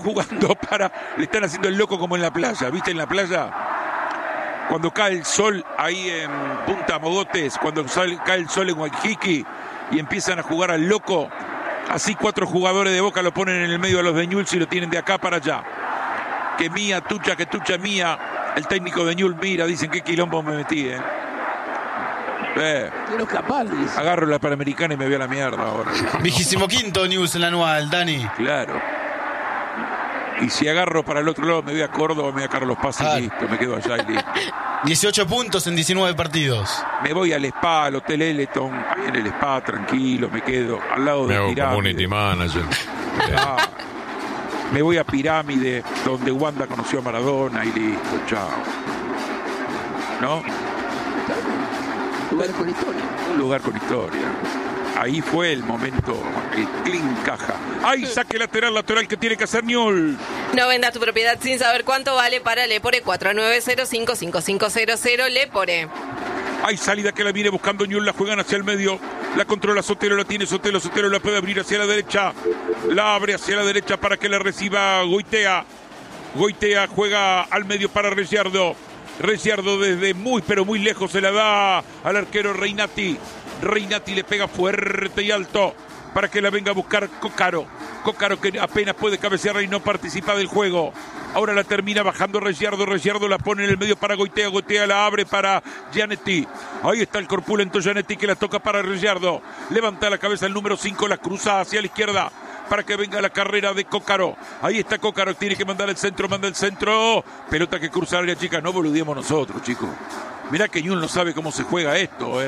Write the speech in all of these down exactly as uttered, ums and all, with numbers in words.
jugando para... Le están haciendo el loco como en la playa, ¿viste? En la playa, cuando cae el sol ahí en Punta Mogotes, cuando sale, cae el sol en Waikiki y empiezan a jugar al loco, así cuatro jugadores de Boca lo ponen en el medio de los de Newell's y lo tienen de acá para allá. Que mía, tucha, que tucha mía. El técnico de Newell's mira, dicen qué quilombo me metí, ¿eh? Eh, Quiero escapar, dice. Agarro la Panamericana y me voy a la mierda ahora. Vigésimo quinto Newell's en la anual, Dani. Claro. Y si agarro para el otro lado, me voy a Córdoba, me voy a Carlos Paz y Ah. listo, me quedo allá y listo. dieciocho puntos en diecinueve partidos. Me voy al spa, al Hotel Eleton, ahí en el spa, tranquilo, me quedo al lado Me de hago Pirámide. community manager. Ah, me voy a Pirámide, donde Wanda conoció a Maradona y listo, chao. ¿No? Lugar con historia. Un lugar con historia. Ahí fue el momento, el clean caja. ¡Ay, saque lateral, lateral que tiene que hacer Newell's! No vendas tu propiedad sin saber cuánto vale para Lepore. Cuatro nueve cero cinco cinco cinco cero cero Lepore. Hay salida que la viene buscando Newell's, la juegan hacia el medio, la controla Sotelo, la tiene Sotelo, Sotelo la puede abrir hacia la derecha, la abre hacia la derecha para que la reciba Goitea. Goitea juega al medio para Reciardo. Reciardo desde muy pero muy lejos se la da al arquero Reinati. Reinati le pega fuerte y alto para que la venga a buscar Cócaro. Cócaro que apenas puede cabecear y no participa del juego. Ahora la termina bajando Reciardo. Reciardo la pone en el medio para Goitea. Goitea la abre para Gianetti. Ahí está el corpulento Gianetti que la toca para Reciardo. Levanta la cabeza el número cinco, la cruza hacia la izquierda para que venga la carrera de Cócaro. Ahí está Cócaro, tiene que mandar el centro, manda el centro. Pelota que cruza área chica. No boludemos nosotros, chicos. Mirá que Newell's no sabe cómo se juega esto, eh.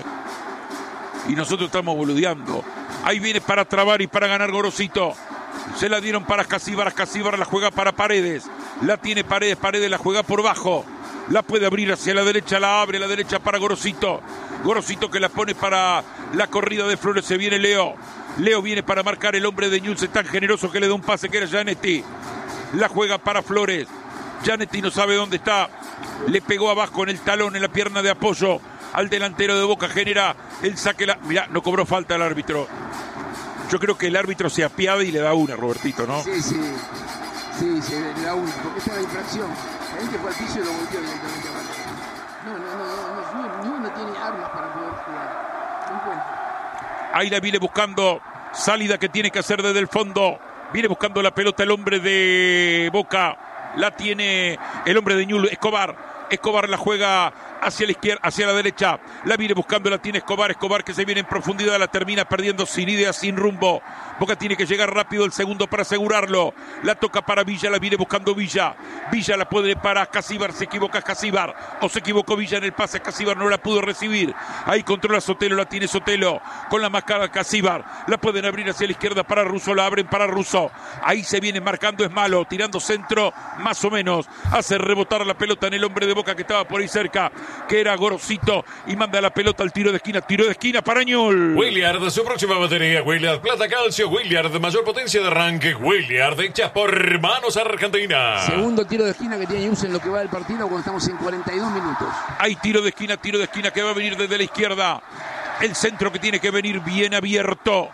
Y nosotros estamos boludeando. Ahí viene para trabar y para ganar Gorosito. Se la dieron para Casíbar. Casíbar la juega para Paredes. La tiene Paredes. Paredes la juega por bajo. La puede abrir hacia la derecha. La abre a la derecha para Gorosito. Gorosito que la pone para la corrida de Flores. Se viene Leo. Leo viene para marcar el hombre de Newell's. Es tan generoso que le da un pase que era Gianetti. La juega para Flores. Gianetti no sabe dónde está. Le pegó abajo en el talón, en la pierna de apoyo al delantero de Boca. Genera el saque. La... Mirá, no cobró falta el árbitro. Yo creo que el árbitro se apiada y le da una, Robertito, ¿no? Sí, sí. Sí, se le da una. Porque esta es la infracción. Ahí que fue al piso y lo volteó directamente a No, no, no, no, no, no, no tiene armas para poder jugar. No encuentra. Ahí la viene buscando. Salida que tiene que hacer desde el fondo. Viene buscando la pelota el hombre de Boca. La tiene el hombre de Newell's, Escobar. Escobar la juega hacia la izquierda, hacia la derecha. La viene buscando, la tiene Escobar. Escobar que se viene en profundidad, la termina perdiendo sin idea, sin rumbo. Boca tiene que llegar rápido el segundo para asegurarlo. La toca para Villa, la viene buscando Villa. Villa la puede para Casíbar, se equivoca Casíbar. O se equivocó Villa en el pase, Casíbar no la pudo recibir. Ahí controla Sotelo, la tiene Sotelo. Con la mascada Casíbar. La pueden abrir hacia la izquierda para Russo, la abren para Russo. Ahí se viene marcando, es malo, tirando centro, más o menos. Hace rebotar la pelota en el hombre de Boca que estaba por ahí cerca, que era Gorosito, y manda la pelota al tiro de esquina, tiro de esquina para Newell's. Williard, su próxima batería, Williard, plata calcio, Williard, mayor potencia de arranque, Williard, hechas por manos argentinas. Segundo tiro de esquina que tiene Newell's en lo que va del partido cuando estamos en cuarenta y dos minutos. Hay tiro de esquina, tiro de esquina que va a venir desde la izquierda. El centro que tiene que venir bien abierto.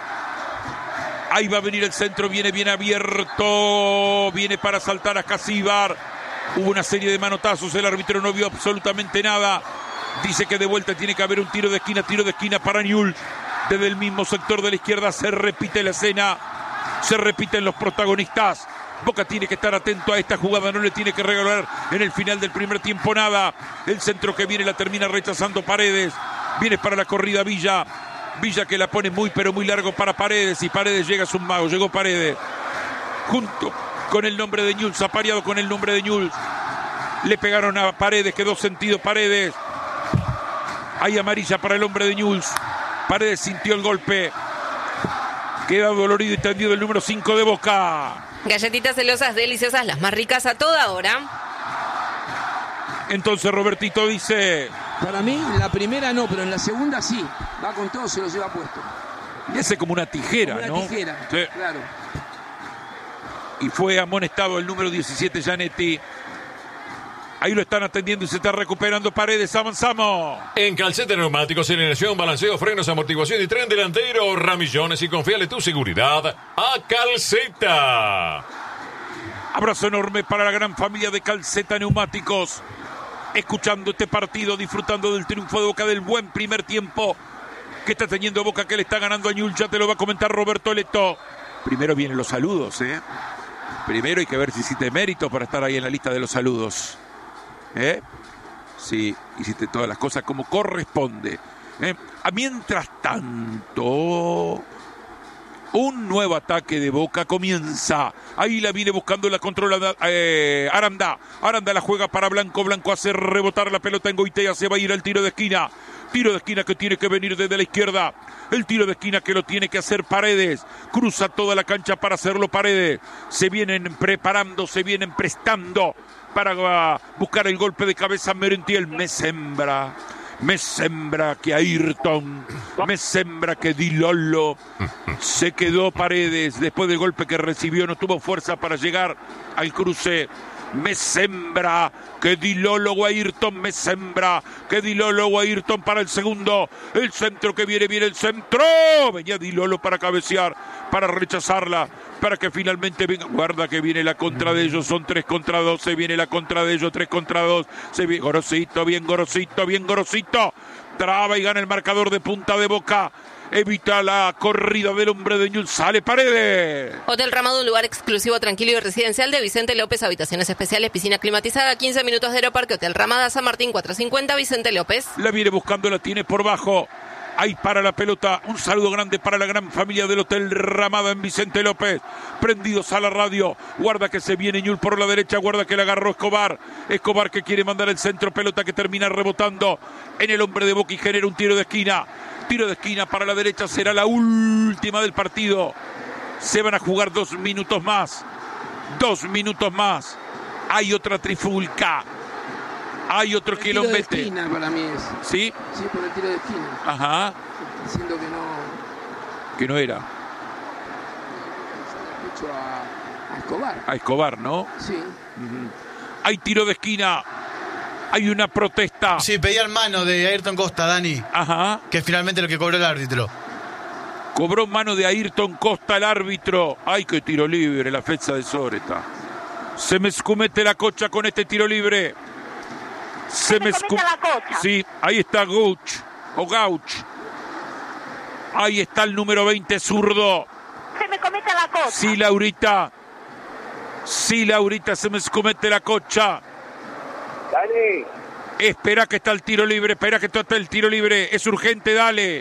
Ahí va a venir el centro, viene bien abierto. Viene para saltar a Casíbar. Hubo una serie de manotazos, el árbitro no vio absolutamente nada. Dice que de vuelta tiene que haber un tiro de esquina, tiro de esquina para Newell's. Desde el mismo sector de la izquierda se repite la escena. Se repiten los protagonistas. Boca tiene que estar atento a esta jugada, no le tiene que regalar en el final del primer tiempo nada. El centro que viene la termina rechazando Paredes. Viene para la corrida Villa. Villa que la pone muy pero muy largo para Paredes. Y Paredes llega, es un mago, llegó Paredes. Junto con el nombre de Newell's, apareado con el nombre de Newell's. Le pegaron a Paredes, quedó sentido Paredes. Hay amarilla para el hombre de Newell's. Paredes sintió el golpe. Queda dolorido y tendido el número cinco de Boca. Galletitas celosas deliciosas, las más ricas a toda hora. Entonces Robertito dice... Para mí, la primera no, pero en la segunda sí. Va con todo, se lo lleva puesto. Y hace como una tijera, como una ¿no? tijera, Sí. claro. Y fue amonestado el número diecisiete, Gianetti. Ahí lo están atendiendo y se está recuperando Paredes. Avanzamos. En Calceta Neumáticos, generación, balanceo, frenos, amortiguación y tren delantero, ramillones, y confiale tu seguridad a Calceta. Abrazo enorme para la gran familia de Calceta Neumáticos. Escuchando este partido, disfrutando del triunfo de Boca, del buen primer tiempo que está teniendo Boca, que le está ganando a Newell's. Ya te lo va a comentar Roberto Leto. Primero vienen los saludos, ¿eh? Primero hay que ver si hiciste mérito para estar ahí en la lista de los saludos. ¿Eh? Sí, hiciste todas las cosas como corresponde. ¿Eh? Mientras tanto, un nuevo ataque de Boca comienza. Ahí la viene buscando la controla eh, Aranda. Aranda la juega para Blanco. Blanco hace rebotar la pelota en Goitea. Se va a ir al tiro de esquina. Tiro de esquina que tiene que venir desde la izquierda. El tiro de esquina que lo tiene que hacer Paredes. Cruza toda la cancha para hacerlo Paredes. Se vienen preparando, se vienen prestando para uh, buscar el golpe de cabeza. Merentiel me sembra. Me sembra que Ayrton, me sembra que Di Lollo. Se quedó Paredes después del golpe que recibió, no tuvo fuerza para llegar al cruce. Me sembra que Di Lollo o Ayrton, me sembra que Di Lollo o Ayrton para el segundo. El centro que viene, viene el centro. Venía Di Lollo para cabecear, para rechazarla, para que finalmente venga. Guarda que viene la contra de ellos, son tres contra dos. Se viene la contra de ellos, tres contra dos. Se viene Gorosito, bien Gorosito, bien Gorosito. Traba y gana el marcador de Punta de Boca. Evita la corrida del hombre de Newell's. Sale Paredes. Hotel Ramada, un lugar exclusivo, tranquilo y residencial de Vicente López. Habitaciones especiales, piscina climatizada, quince minutos de Aeroparque. Hotel Ramada, San Martín, cuatrocientos cincuenta, Vicente López. La viene buscando, la tiene por bajo. Ahí para la pelota. Un saludo grande para la gran familia del Hotel Ramada en Vicente López. Prendidos a la radio. Guarda que se viene Newell's por la derecha. Guarda que le agarró Escobar. Escobar que quiere mandar el centro. Pelota que termina rebotando en el hombre de Boca y genera un tiro de esquina. Tiro de esquina para la derecha, será la última del partido. Se van a jugar dos minutos más. Dos minutos más. Hay otra trifulca. Hay otro que lo mete. El tiro de esquina para mí es. ¿Sí? Sí, por el tiro de esquina. Ajá. Diciendo que no... Que no era. Escucho a, a Escobar. A Escobar, ¿no? Sí. Uh-huh. Hay tiro de esquina. Hay una protesta. Sí, pedían mano de Ayrton Costa, Dani. Ajá. Que es finalmente lo que cobró el árbitro. Cobró mano de Ayrton Costa el árbitro. Ay, qué tiro libre, la fecha de Soreta. Se me escumete la cocha con este tiro libre. Se, Se me escumete la cocha. Sí, ahí está Gauch. O Gauch. Ahí está el número veinte, zurdo. Se me comete la cocha. Sí, Laurita. Sí, Laurita, se me escumete la cocha. Dani. Espera que está el tiro libre, espera que está el tiro libre. Es urgente, dale.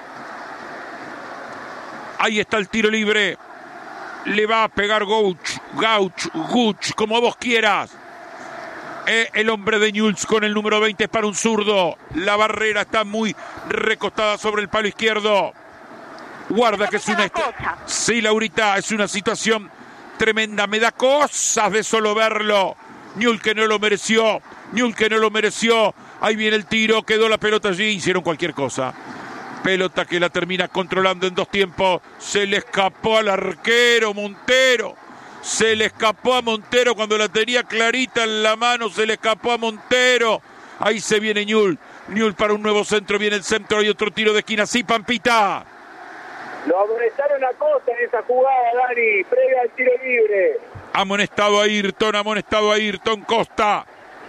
Ahí está el tiro libre. Le va a pegar Gauch, Gauch, Guch, como vos quieras. Eh, el hombre de Newell's con el número veinte es para un zurdo. La barrera está muy recostada sobre el palo izquierdo. Guarda que es una... Est- sí, Laurita, es una situación tremenda. Me da cosas de solo verlo. Newell's que no lo mereció. Newell's que no lo mereció. Ahí viene el tiro, quedó la pelota allí. Hicieron cualquier cosa. Pelota que la termina controlando en dos tiempos. Se le escapó al arquero Montero. Se le escapó a Montero cuando la tenía clarita en la mano. Se le escapó a Montero. Ahí se viene Newell's. Newell's para un nuevo centro. Viene el centro. Hay otro tiro de esquina. Sí, Pampita. Lo amonestaron a Costa en esa jugada, Dani. Previa al tiro libre. Amonestado a Ayrton. Amonestado a Ayrton Costa.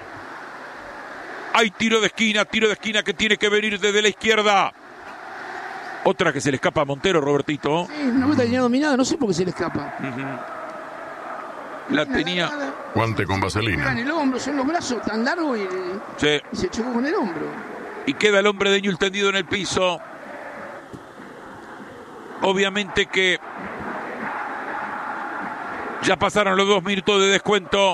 Hay tiro de esquina. Tiro de esquina que tiene que venir desde la izquierda. Otra que se le escapa a Montero, Robertito. Sí, una pelota tenía dominada, no sé por qué se le escapa. Uh-huh. La tenía. Guante con vaselina. En el hombro, son los brazos tan largos y, sí. y se chocó con el hombro. Y queda el hombre de Newell's tendido en el piso. Obviamente que ya pasaron los dos minutos de descuento.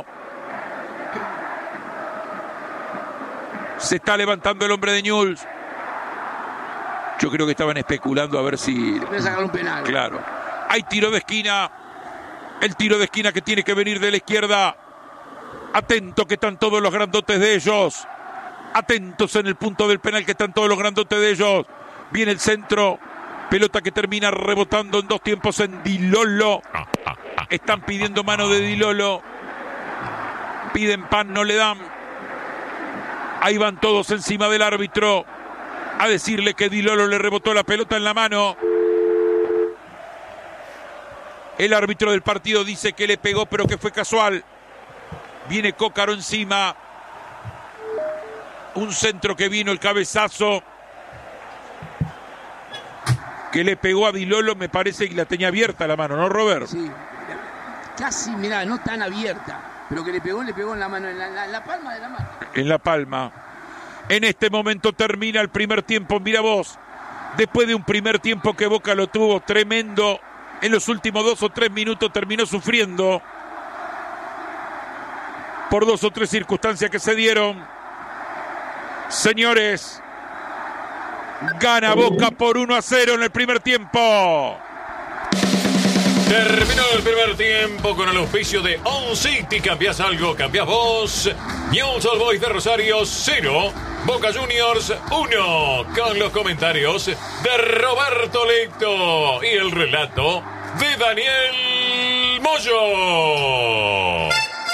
Se está levantando el hombre de Newell's. Yo creo que estaban especulando a ver si... Voy a sacar un penal. Claro. Hay tiro de esquina. El tiro de esquina que tiene que venir de la izquierda. Atento que están todos los grandotes de ellos. Atentos en el punto del penal que están todos los grandotes de ellos. Viene el centro. Pelota que termina rebotando en dos tiempos en Di Lollo. Están pidiendo mano de Di Lollo. Piden pan, no le dan. Ahí van todos encima del árbitro a decirle que Di Lollo le rebotó la pelota en la mano. El árbitro del partido dice que le pegó, pero que fue casual. Viene Cócaro encima. Un centro que vino, el cabezazo. Que le pegó a Dilolo, me parece que la tenía abierta la mano, ¿no, Robert? Sí, casi, mirá, no tan abierta, pero que le pegó, le pegó en la mano, en la, en la, en la palma de la mano. En la palma. En este momento termina el primer tiempo, mira vos. Después de un primer tiempo que Boca lo tuvo tremendo, en los últimos dos o tres minutos terminó sufriendo por dos o tres circunstancias que se dieron. Señores, gana Boca por uno a cero en el primer tiempo. Terminó el primer tiempo con el auspicio de On City. ¿Cambias algo? ¿Cambias vos? Newell's Old Boys de Rosario, cero. Boca Juniors, uno. Con los comentarios de Roberto Leto y el relato de Daniel Moyo.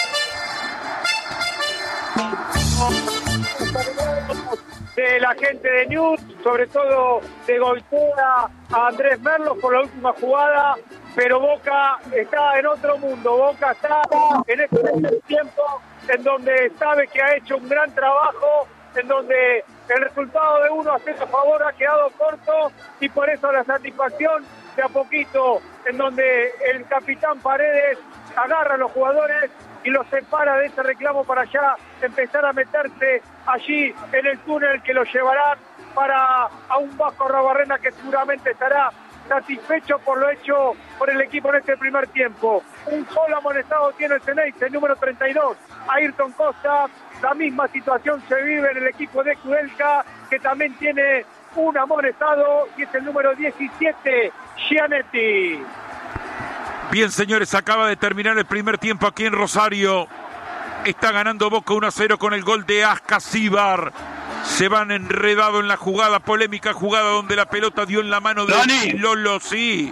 De la gente de News, sobre todo de Goitea a Andrés Merlos por la última jugada, pero Boca está en otro mundo. Boca está en este tiempo en donde sabe que ha hecho un gran trabajo, en donde el resultado de uno a cero a favor ha quedado corto y por eso la satisfacción de a poquito, en donde el capitán Paredes agarra a los jugadores y los separa de ese reclamo para ya empezar a meterse allí en el túnel que los llevará para a un Vasco Arruabarrena que seguramente estará satisfecho por lo hecho por el equipo en este primer tiempo. Un solo amonestado tiene el Ceneice, el número treinta y dos, Ayrton Costa. La misma situación se vive en el equipo de Kudelka, que también tiene un amonestado y es el número diecisiete, Gianetti. Bien, señores, acaba de terminar el primer tiempo aquí en Rosario. Está ganando Boca uno a cero con el gol de Ascasíbar. Se van enredado en la jugada, polémica jugada donde la pelota dio en la mano de Dani. Lolo, sí.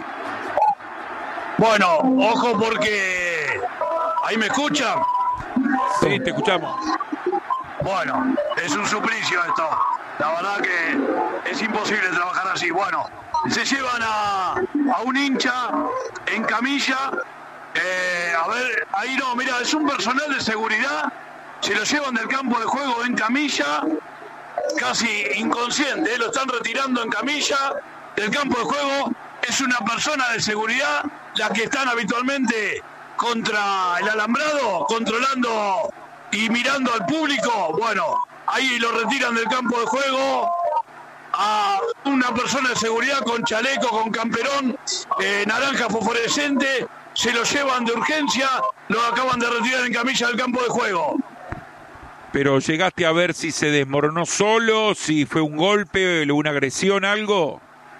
Bueno, ojo porque... ¿Ahí me escuchan? Sí, te escuchamos. Bueno, es un suplicio esto. La verdad que es imposible trabajar así. Bueno, se llevan a, a un hincha en camilla. Eh, a ver, ahí no, mira, es un personal de seguridad. Se lo llevan del campo de juego en camilla, casi inconsciente. Eh, lo están retirando en camilla del campo de juego. Es una persona de seguridad, la que están habitualmente contra el alambrado, controlando y mirando al público. Bueno, ahí lo retiran del campo de juego a una persona de seguridad con chaleco, con camperón, eh, naranja fosforescente. Se lo llevan de urgencia, lo acaban de retirar en camilla del campo de juego. Pero llegaste a ver si se desmoronó solo, si fue un golpe, una agresión, algo.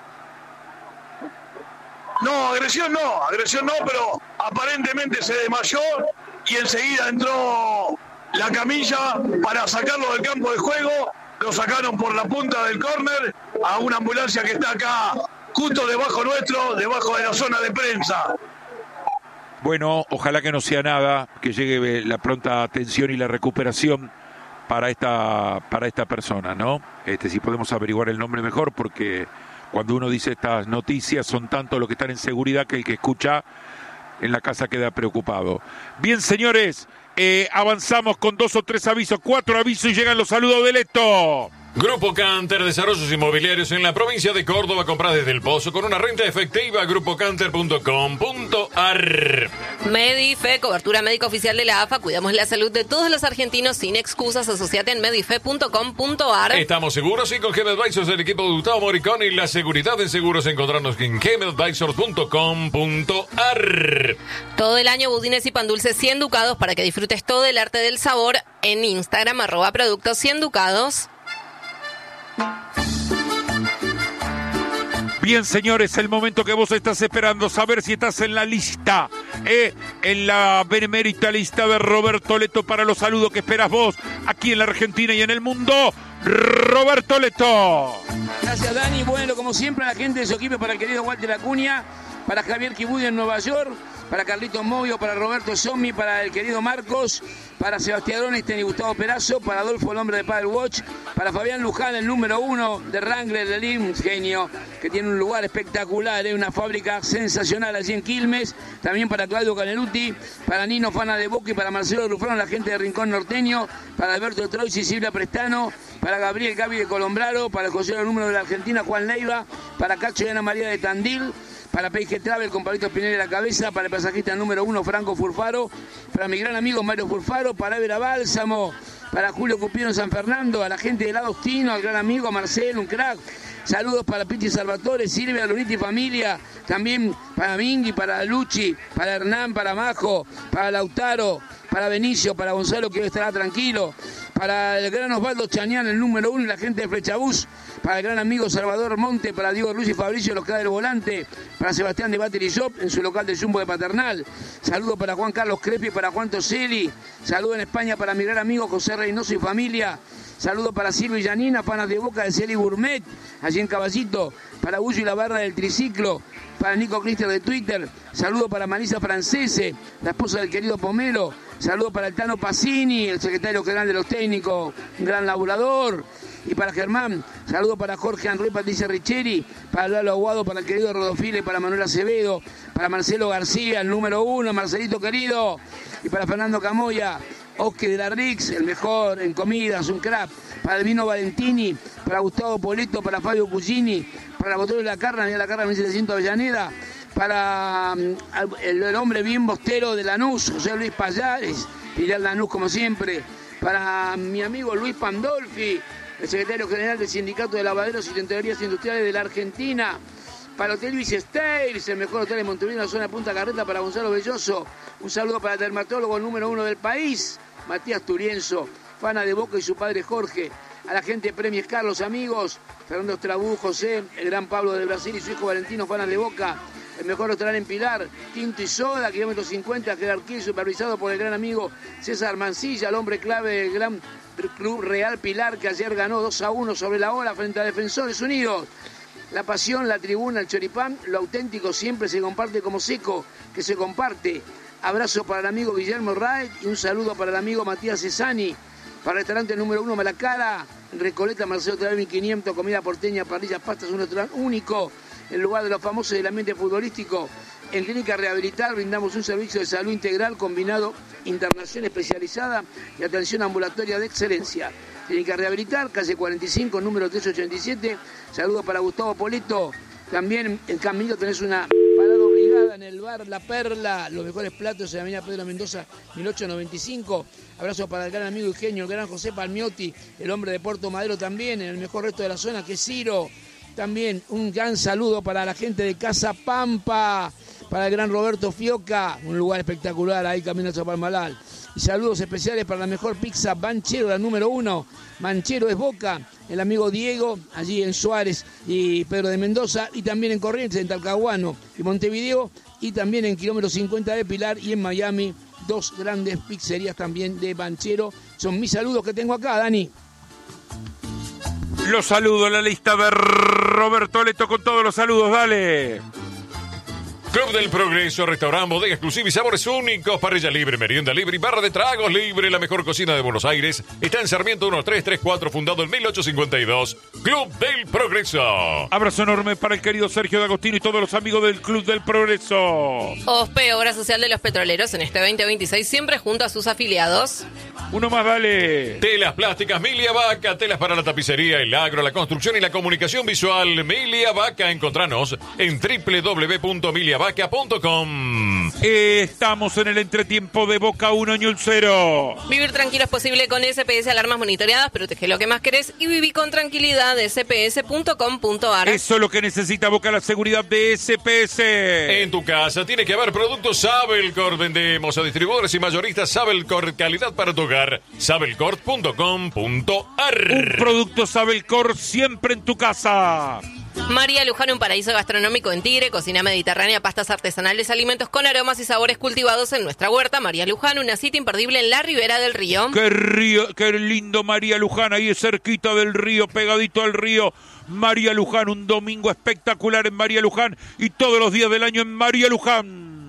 No, agresión no, agresión no, pero aparentemente se desmayó y enseguida entró la camilla para sacarlo del campo de juego. Lo sacaron por la punta del córner a una ambulancia que está acá, justo debajo nuestro, debajo de la zona de prensa. Bueno, ojalá que no sea nada, que llegue la pronta atención y la recuperación para esta para esta persona, ¿no? Este, si podemos averiguar el nombre mejor, porque cuando uno dice estas noticias son tantos los que están en seguridad que el que escucha en la casa queda preocupado. Bien, señores, eh, avanzamos con dos o tres avisos, cuatro avisos y llegan los saludos de Leto. Grupo Canter, desarrollos inmobiliarios en la provincia de Córdoba. Comprá desde el Pozo con una renta efectiva. grupo canter punto com punto a r. Medife, cobertura médica oficial de la A F A. Cuidamos la salud de todos los argentinos sin excusas. Asociate en medife punto com punto a r. Estamos seguros y con G M Advisors, el equipo de Gustavo Moricón y la seguridad en seguros. Encontrarnos en g m advisors punto com punto a r. Todo el año budines y pan dulces cien ducados para que disfrutes todo el arte del sabor en Instagram, arroba productos cien ducados. Bien, señores, el momento que vos estás esperando, saber si estás en la lista, eh, en la benemérita lista de Roberto Leto para los saludos que esperas vos aquí en la Argentina y en el mundo. Roberto Leto. Gracias, Dani. Bueno, como siempre, a la gente de su equipo, para el querido Walter Acuña, para Javier Kibuy en Nueva York, para Carlitos Movio, para Roberto Sommi, para el querido Marcos, para Sebastián Onestein y Gustavo Perazo, para Adolfo, el hombre de Paddle Watch, para Fabián Luján, el número uno de Wrangler de Lim, genio, que tiene un lugar espectacular, ¿eh? Una fábrica sensacional allí en Quilmes, también para Claudio Caneluti, para Nino Fana de Boca y para Marcelo Rufrano, la gente de Rincón Norteño, para Alberto Troisi y Silvia Prestano, para Gabriel Gavi de Colombraro, para el consejero número de la Argentina, Juan Leiva, para Cacho y Ana María de Tandil, para P G Travel con Pablito Spinelli a la cabeza, para el pasajista número uno Franco Furfaro, para mi gran amigo Mario Furfaro, para Évera Bálsamo, para Julio Cupino en San Fernando, a la gente del Agostino, al gran amigo Marcelo, un crack. Saludos para Piti Salvatore, Silvia, Luniti Familia, también para Mingui, para Luchi, para Hernán, para Majo, para Lautaro, para Benicio, para Gonzalo, que hoy estará tranquilo, para el gran Osvaldo Chañán, el número uno, y la gente de Flechabús, para el gran amigo Salvador Monte, para Diego Ruiz y Fabricio, los que del volante, para Sebastián de Battery Shop, en su local de Jumbo de Paternal. Saludos para Juan Carlos Crepi, para Juan Toselli. Saludos en España para mi gran amigo José Reynoso y familia. Saludos para Silvio y Janina, panas de Boca de Celi Gourmet, allí en Caballito. Para Bullo y la barra del triciclo. Para Nico Cristian de Twitter. Saludos para Marisa Francese, la esposa del querido Pomelo. Saludos para el Tano Pacini, el secretario general de los técnicos, un gran laburador. Y para Germán, saludos para Jorge André Patricia Richeri, para Lalo Aguado, para el querido Rodofile, para Manuel Acevedo, para Marcelo García, el número uno, Marcelito querido, y para Fernando Camoya, Oscar de la Rix, el mejor en comidas, un crack, para el Vino Valentini, para Gustavo Poleto, para Fabio Cugini, para Botero de la Carra, y la Carra mil setecientos Avellaneda, para um, el, el hombre bien bostero de Lanús, José Luis Payares, Pilar Lanús como siempre, para mi amigo Luis Pandolfi, el secretario general del Sindicato de Lavaderos y Tenterías Industriales de la Argentina, para Hotel Luis Estates, el mejor hotel de Montevideo, en la zona de Punta Carreta, para Gonzalo Belloso, un saludo para el dermatólogo número uno del país, Matías Turienzo, Fana de Boca y su padre Jorge, a la gente de Premios Carlos, amigos, Fernando Estrabú, José, el gran Pablo de Brasil y su hijo Valentino, Fana de Boca, el mejor restaurante en Pilar, Tinto y Soda, kilómetro cincuenta, jerarquía y supervisado por el gran amigo César Mancilla, el hombre clave del gran Club Real Pilar, que ayer ganó dos a uno sobre la hora frente a Defensores Unidos. La pasión, la tribuna, el choripán, lo auténtico siempre se comparte como seco, que se comparte. Abrazo para el amigo Guillermo Raed y un saludo para el amigo Matías Cesani. Para el restaurante número uno, Malacara, Recoleta, Marcelo Travel mil quinientos, comida porteña, parrillas, pastas, un restaurante único, en lugar de los famosos del ambiente futbolístico. En Clínica Rehabilitar brindamos un servicio de salud integral combinado, internación especializada y atención ambulatoria de excelencia. Clínica Rehabilitar, calle cuarenta y cinco, número trescientos ochenta y siete. Saludos para Gustavo Poleto. También en Camilo tenés una parada obligada en el bar La Perla, los mejores platos en la avenida Pedro Mendoza, mil ochocientos noventa y cinco. Abrazo para el gran amigo y genio, el gran José Palmiotti, el hombre de Puerto Madero también, en el mejor resto de la zona, que es Ciro. También un gran saludo para la gente de Casa Pampa, para el gran Roberto Fioca, un lugar espectacular ahí caminando a Palmalal. Y saludos especiales para la mejor pizza Manchero, la número uno. Manchero es Boca, el amigo Diego, allí en Suárez y Pedro de Mendoza, y también en Corrientes, en Talcahuano y Montevideo, y también en kilómetro cincuenta de Pilar y en Miami, dos grandes pizzerías también de Manchero. Son mis saludos que tengo acá, Dani. Los saludo, la lista de Roberto Leto con todos los saludos, dale. Club del Progreso, restaurante, bodega exclusiva y sabores únicos, parrilla libre, merienda libre y barra de tragos libre. La mejor cocina de Buenos Aires está en Sarmiento mil trescientos treinta y cuatro, fundado en mil ochocientos cincuenta y dos. Club del Progreso. Abrazo enorme para el querido Sergio D'Agostino y todos los amigos del Club del Progreso. O S P E, Obra Social de los Petroleros, en este veinte veintiséis, siempre junto a sus afiliados. Uno más, dale. Telas plásticas Milia Vaca, telas para la tapicería, el agro, la construcción y la comunicación visual. Milia Vaca, encontranos en doble u doble u doble u punto milia vaca punto com. Estamos en el entretiempo de Boca uno, Ñul cero. Vivir tranquilo es posible con S P S, alarmas monitoreadas, protege lo que más querés y viví con tranquilidad de s p s punto com punto a r. Eso es lo que necesita Boca, la seguridad de S P S. En tu casa tiene que haber productos Sabelcorp. Vendemos a distribuidores y mayoristas Sabelcorp, calidad para tu hogar. sabelcorp punto com punto a r. Un producto Sabelcorp siempre en tu casa. María Luján, un paraíso gastronómico en Tigre, cocina mediterránea, pastas artesanales, alimentos con aromas y sabores cultivados en nuestra huerta. María Luján, una cita imperdible en la ribera del río. Qué río, qué lindo María Luján, ahí es cerquita del río, pegadito al río. María Luján, un domingo espectacular en María Luján y todos los días del año en María Luján.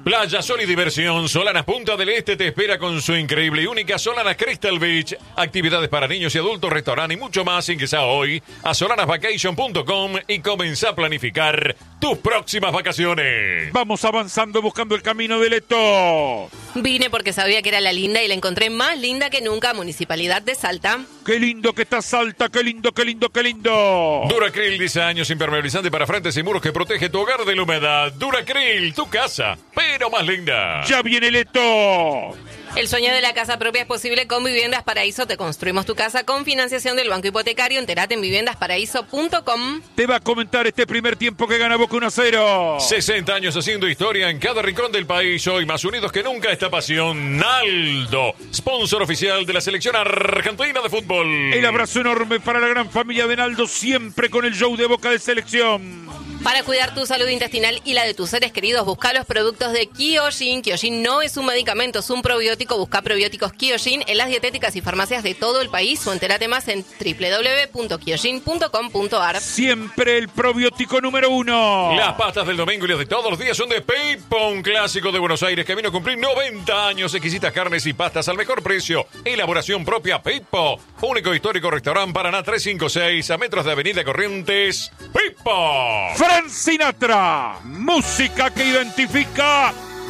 Playa, sol y diversión. Solanas Punta del Este te espera con su increíble y única Solanas Crystal Beach. Actividades para niños y adultos, restaurante y mucho más. Ingresa hoy a solanas vacation punto com y comenzá a planificar tus próximas vacaciones. Vamos avanzando buscando el camino de Leto. Vine porque sabía que era la linda y la encontré más linda que nunca. Municipalidad de Salta. Qué lindo que está Salta, qué lindo, qué lindo, qué lindo. Duracril, diseños impermeabilizante para frentes y muros que protege tu hogar de la humedad. Duracril, tu casa, pero más linda. Ya viene Leto. El sueño de la casa propia es posible con Viviendas Paraíso. Te construimos tu casa con financiación del Banco Hipotecario. Entérate en viviendas paraíso punto com. Te va a comentar este primer tiempo que gana Boca uno a cero. sesenta años haciendo historia en cada rincón del país. Hoy más unidos que nunca esta pasión. Naldo, sponsor oficial de la selección argentina de fútbol. El abrazo enorme para la gran familia de Naldo, siempre con el show de Boca de selección. Para cuidar tu salud intestinal y la de tus seres queridos, busca los productos de Kyojin. Kyojin no es un medicamento, es un probiótico. Busca probióticos Kyojin en las dietéticas y farmacias de todo el país o entérate más en doble u doble u doble u punto kyojin punto com punto a r. Siempre el probiótico número uno. Las pastas del domingo y las de todos los días son de Pipo, un clásico de Buenos Aires que vino a cumplir noventa años. Exquisitas carnes y pastas al mejor precio. Elaboración propia Pipo. Único histórico restaurante Paraná trescientos cincuenta y seis a metros de Avenida Corrientes. Pipo. Frank Sinatra, música que identifica.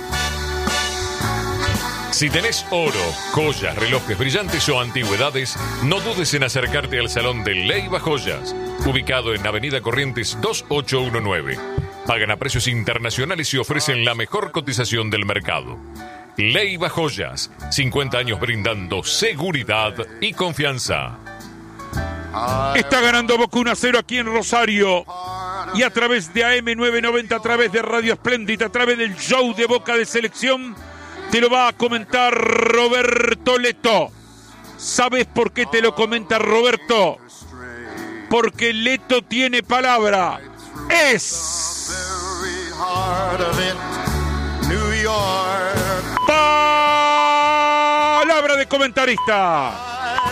Si tenés oro, joyas, relojes brillantes o antigüedades, no dudes en acercarte al Salón de Leiva Joyas, ubicado en Avenida Corrientes dos ocho uno nueve. Pagan a precios internacionales y ofrecen la mejor cotización del mercado. Leiva Joyas, cincuenta años brindando seguridad y confianza. Está ganando Boca uno a cero aquí en Rosario. Y a través de A M novecientos noventa, a través de Radio Espléndida, a través del show de Boca de Selección, te lo va a comentar Roberto Leto. ¿Sabes por qué te lo comenta Roberto? Porque Leto tiene palabra. Es palabra de comentarista.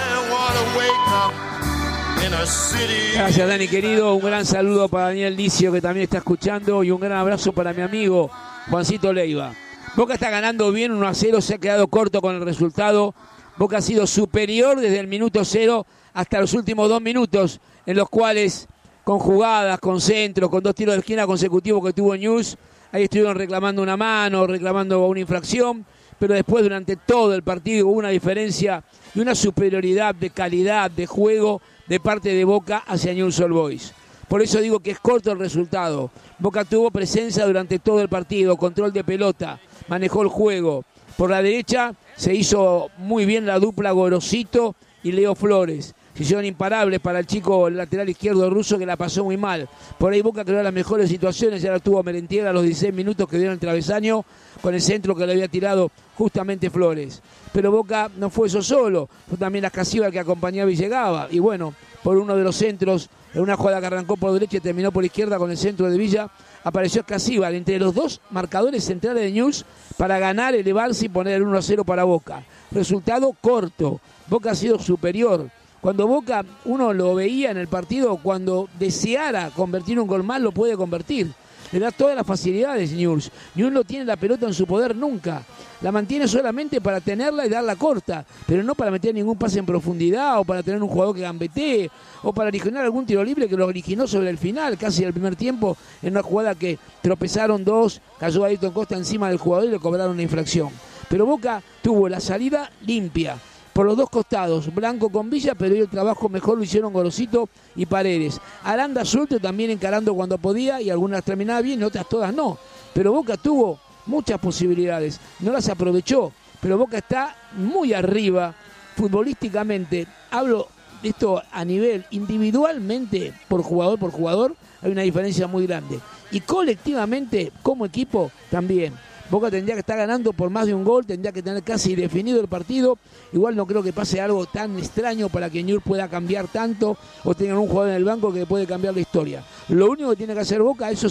Gracias, Dani, querido. Un gran saludo para Daniel Licio, que también está escuchando, y un gran abrazo para mi amigo Juancito Leiva. Boca está ganando bien, uno a cero, se ha quedado corto con el resultado. Boca ha sido superior desde el minuto cero hasta los últimos dos minutos, en los cuales, con jugadas, con centros, con dos tiros de esquina consecutivos que tuvo News, ahí estuvieron reclamando una mano, reclamando una infracción, pero después durante todo el partido hubo una diferencia y una superioridad de calidad, de juego, de parte de Boca hacia Newell's Old Boys. Por eso digo que es corto el resultado. Boca tuvo presencia durante todo el partido, control de pelota, manejó el juego. Por la derecha se hizo muy bien la dupla Gorosito y Leo Flores. Se hicieron imparables para el chico el lateral izquierdo ruso, que la pasó muy mal. Por ahí Boca creó las mejores situaciones, ya la tuvo Merentiel a los dieciséis minutos que dieron el travesaño con el centro que le había tirado justamente Flores. Pero Boca no fue eso solo, fue también Ascasíbar que acompañaba y llegaba. Y bueno, por uno de los centros, en una jugada que arrancó por derecha y terminó por izquierda con el centro de Villa, apareció Ascasíbar entre los dos marcadores centrales de News para ganar, elevarse y poner el uno a cero para Boca. Resultado corto, Boca ha sido superior. Cuando Boca uno lo veía en el partido, cuando deseara convertir un gol más, lo puede convertir. Le da todas las facilidades News. News no tiene la pelota en su poder nunca. La mantiene solamente para tenerla y darla corta, pero no para meter ningún pase en profundidad o para tener un jugador que gambetee o para originar algún tiro libre, que lo originó sobre el final, casi el primer tiempo, en una jugada que tropezaron dos, cayó Ayrton Costa encima del jugador y le cobraron una infracción. Pero Boca tuvo la salida limpia por los dos costados, Blanco con Villa, pero el trabajo mejor lo hicieron Gorosito y Paredes. Aranda suelto también encarando cuando podía, y algunas terminaba bien y otras todas no. Pero Boca tuvo muchas posibilidades, no las aprovechó, pero Boca está muy arriba futbolísticamente. Hablo de esto a nivel individualmente, por jugador por jugador, hay una diferencia muy grande. Y colectivamente, como equipo, también. Boca tendría que estar ganando por más de un gol, tendría que tener casi definido el partido. Igual no creo que pase algo tan extraño para que Newell's pueda cambiar tanto o tengan un jugador en el banco que puede cambiar la historia. Lo único que tiene que hacer Boca, eso sí,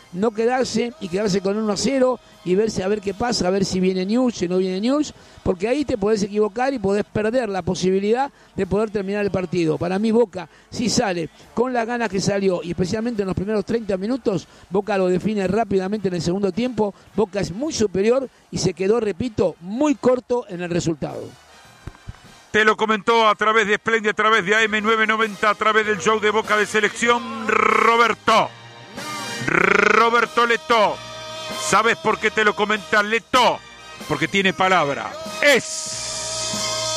no quedarse y quedarse con uno a cero y verse a ver qué pasa, a ver si viene News, si no viene News, porque ahí te podés equivocar y podés perder la posibilidad de poder terminar el partido. Para mí Boca, si sale con las ganas que salió, y especialmente en los primeros treinta minutos, Boca lo define rápidamente en el segundo tiempo. Boca es muy superior y se quedó, repito, muy corto en el resultado. Te lo comentó a través de Splendid, a través de A M novecientos noventa, a través del show de Boca de Selección, Roberto. Roberto Leto. ¿Sabes por qué te lo comenta Leto? Porque tiene palabra. Es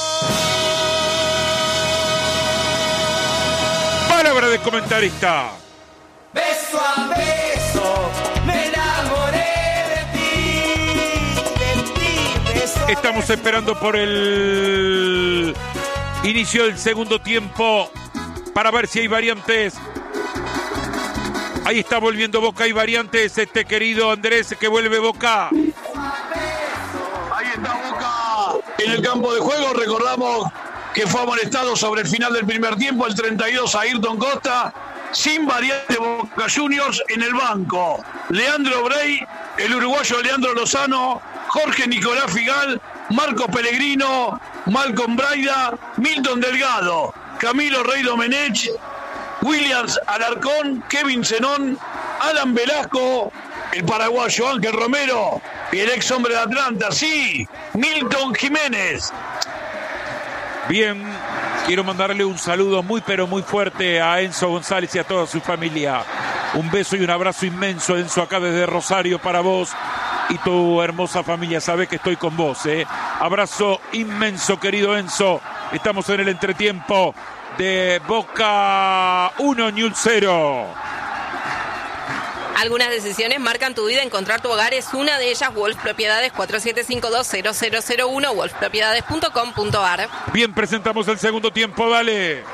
palabra de comentarista. Beso a beso, me enamoré de ti, de ti, beso. Estamos esperando por el inicio del segundo tiempo para ver si hay variantes. Ahí está volviendo Boca, hay variantes, este querido Andrés que vuelve Boca. Ahí está Boca en el campo de juego. Recordamos que fue amonestado sobre el final del primer tiempo, el treinta y dos, a Ayrton Costa. Sin variante Boca Juniors en el banco. Leandro Brey, el uruguayo Leandro Lozano, Jorge Nicolás Figal, Marcos Pellegrino, Malcolm Braida, Milton Delgado, Camilo Rey Domenech, Williams Alarcón, Kevin Zenón, Alan Velasco, el paraguayo Ángel Romero y el ex hombre de Atlanta, sí, Milton Jiménez. Bien, quiero mandarle un saludo muy pero muy fuerte a Enzo González y a toda su familia. Un beso y un abrazo inmenso, Enzo, acá desde Rosario para vos y tu hermosa familia. Sabés que estoy con vos, ¿eh? Abrazo inmenso, querido Enzo. Estamos en el entretiempo de Boca uno, Newell's cero. Algunas decisiones marcan tu vida. Encontrar tu hogar es una de ellas. Wolf Propiedades, cuatro siete cinco dos cero cero cero uno, wolf propiedades punto com punto a r. Bien, presentamos el segundo tiempo, dale.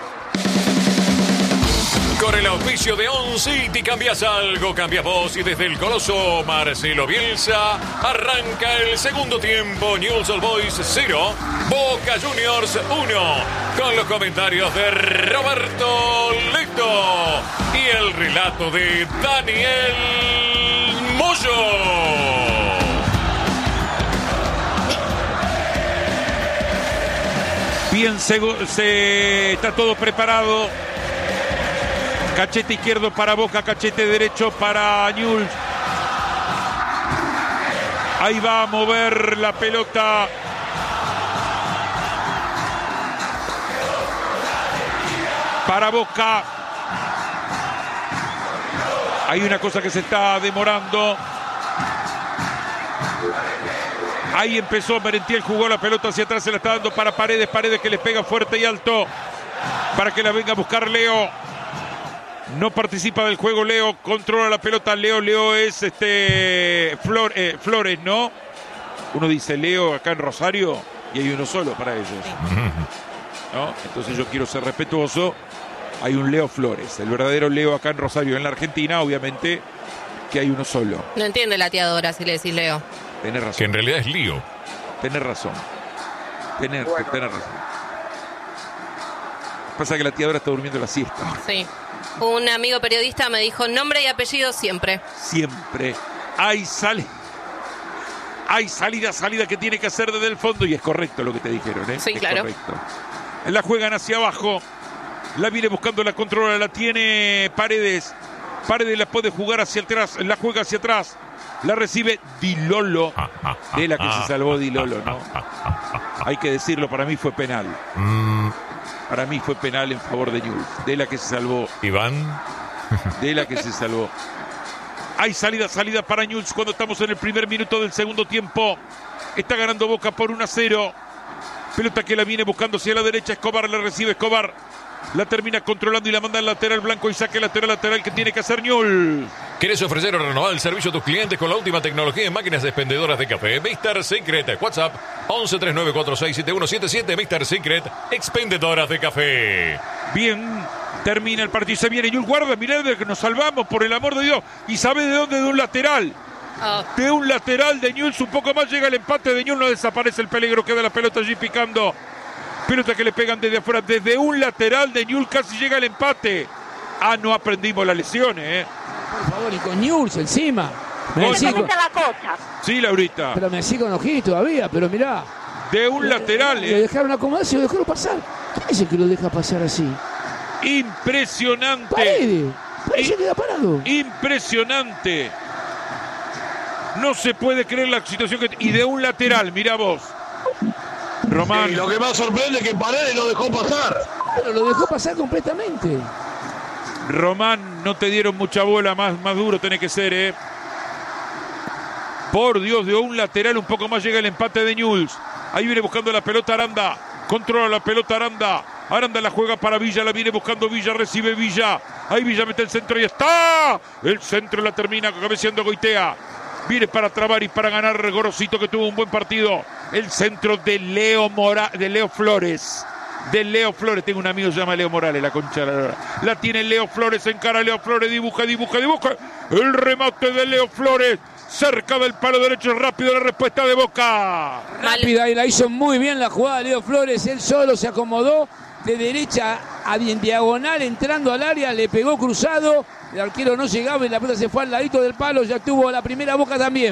Con el auspicio de On City cambias algo, cambias vos, y desde el Coloso Marcelo Bielsa arranca el segundo tiempo. Newell's Old Boys cero, Boca Juniors uno, con los comentarios de Roberto Leto y el relato de Daniel Moyo. Bien, se, se está todo preparado. Cachete izquierdo para Boca, cachete derecho para Newell's. Ahí va a mover la pelota. Para Boca. Hay una cosa que se está demorando. Ahí empezó Merentiel, jugó la pelota hacia atrás, se la está dando para Paredes. Paredes que le pega fuerte y alto para que la venga a buscar Leo. No participa del juego Leo, controla la pelota Leo, Leo es este Flor, eh, Flores, ¿no? Uno dice Leo acá en Rosario y hay uno solo para ellos, ¿no? Entonces yo quiero ser respetuoso, hay un Leo Flores, el verdadero Leo acá en Rosario. En la Argentina, obviamente, que hay uno solo. No entiende la teadora si le decís Leo. Tenés razón. Que en realidad es Lío. Tenés razón. Tenés, bueno. tenés razón. Pasa que la tiadora está durmiendo la siesta. Sí. Un amigo periodista me dijo nombre y apellido siempre. Siempre. Hay sale. Hay salida, salida que tiene que hacer desde el fondo. Y es correcto lo que te dijeron, ¿eh? Sí, es claro. Correcto. La juegan hacia abajo. La viene buscando, la controla, la tiene Paredes. Paredes la puede jugar hacia atrás. La juega hacia atrás. La recibe Di Lolo. De la que se salvó Di Lolo, ¿no? Hay que decirlo, para mí fue penal. Para mí fue penal en favor de Newell's. De la que se salvó. Iván. De la que se salvó. Hay salida, salida para Newell's cuando estamos en el primer minuto del segundo tiempo. Está ganando Boca por uno a cero. Pelota que la viene buscando hacia la derecha. Escobar la recibe. Escobar la termina controlando y la manda al lateral blanco y saque lateral, lateral que tiene que hacer Newell's. ¿Querés ofrecer o renovar el servicio a tus clientes con la última tecnología en máquinas expendedoras de café? mister Secret, WhatsApp once treinta y nueve cuarenta y seis setenta y uno setenta y siete. mister Secret, expendedoras de café. Bien, termina el partido y se viene Newell's. Guarda, mirá de que nos salvamos, por el amor de Dios. ¿Y sabe de dónde? De un lateral. Oh. De un lateral de Newell's, un poco más llega el empate de Newell's, no desaparece el peligro, queda la pelota allí picando. Pelota que le pegan desde afuera, desde un lateral de Newell's casi llega el empate. Ah, no aprendimos las lesiones, ¿eh? Por favor, Perdón, y con Newell's encima. Me Con- decís Se con- comete la cocha. Sí, Laurita. pero me decís con O'Higgins todavía, pero mirá. De un lateral, Lo eh. dejaron acomodarse y lo dejaron pasar. ¿Quién es el que lo deja pasar así? Impresionante. Paredes. Paredes Y- se queda parado. Impresionante. No se puede creer la situación que... Y de un lateral, mira vos. Román. Y lo que más sorprende es que Paredes lo dejó pasar. Pero lo dejó pasar completamente. Román, no te dieron mucha bola, más, más duro tenés que ser, ¿eh? Por Dios, de un lateral un poco más llega el empate de Newell's. Ahí viene buscando la pelota Aranda. Controla la pelota Aranda. Aranda la juega para Villa, la viene buscando Villa, recibe Villa. Ahí Villa mete el centro y está. El centro la termina cabeceando Goitea. Viene para trabar y para ganar Gorosito, que tuvo un buen partido. El centro de Leo Mora, de Leo Flores. De Leo Flores, tengo un amigo que se llama Leo Morales, la concha de la lora. La tiene Leo Flores, encara a Leo Flores, dibuja, dibuja, dibuja. El remate de Leo Flores, cerca del palo derecho, rápido la respuesta de Boca. Rápida y la hizo muy bien la jugada de Leo Flores. Él solo se acomodó de derecha a bien diagonal, entrando al área, le pegó cruzado. El arquero no llegaba y la pelota se fue al ladito del palo. Ya tuvo la primera Boca también.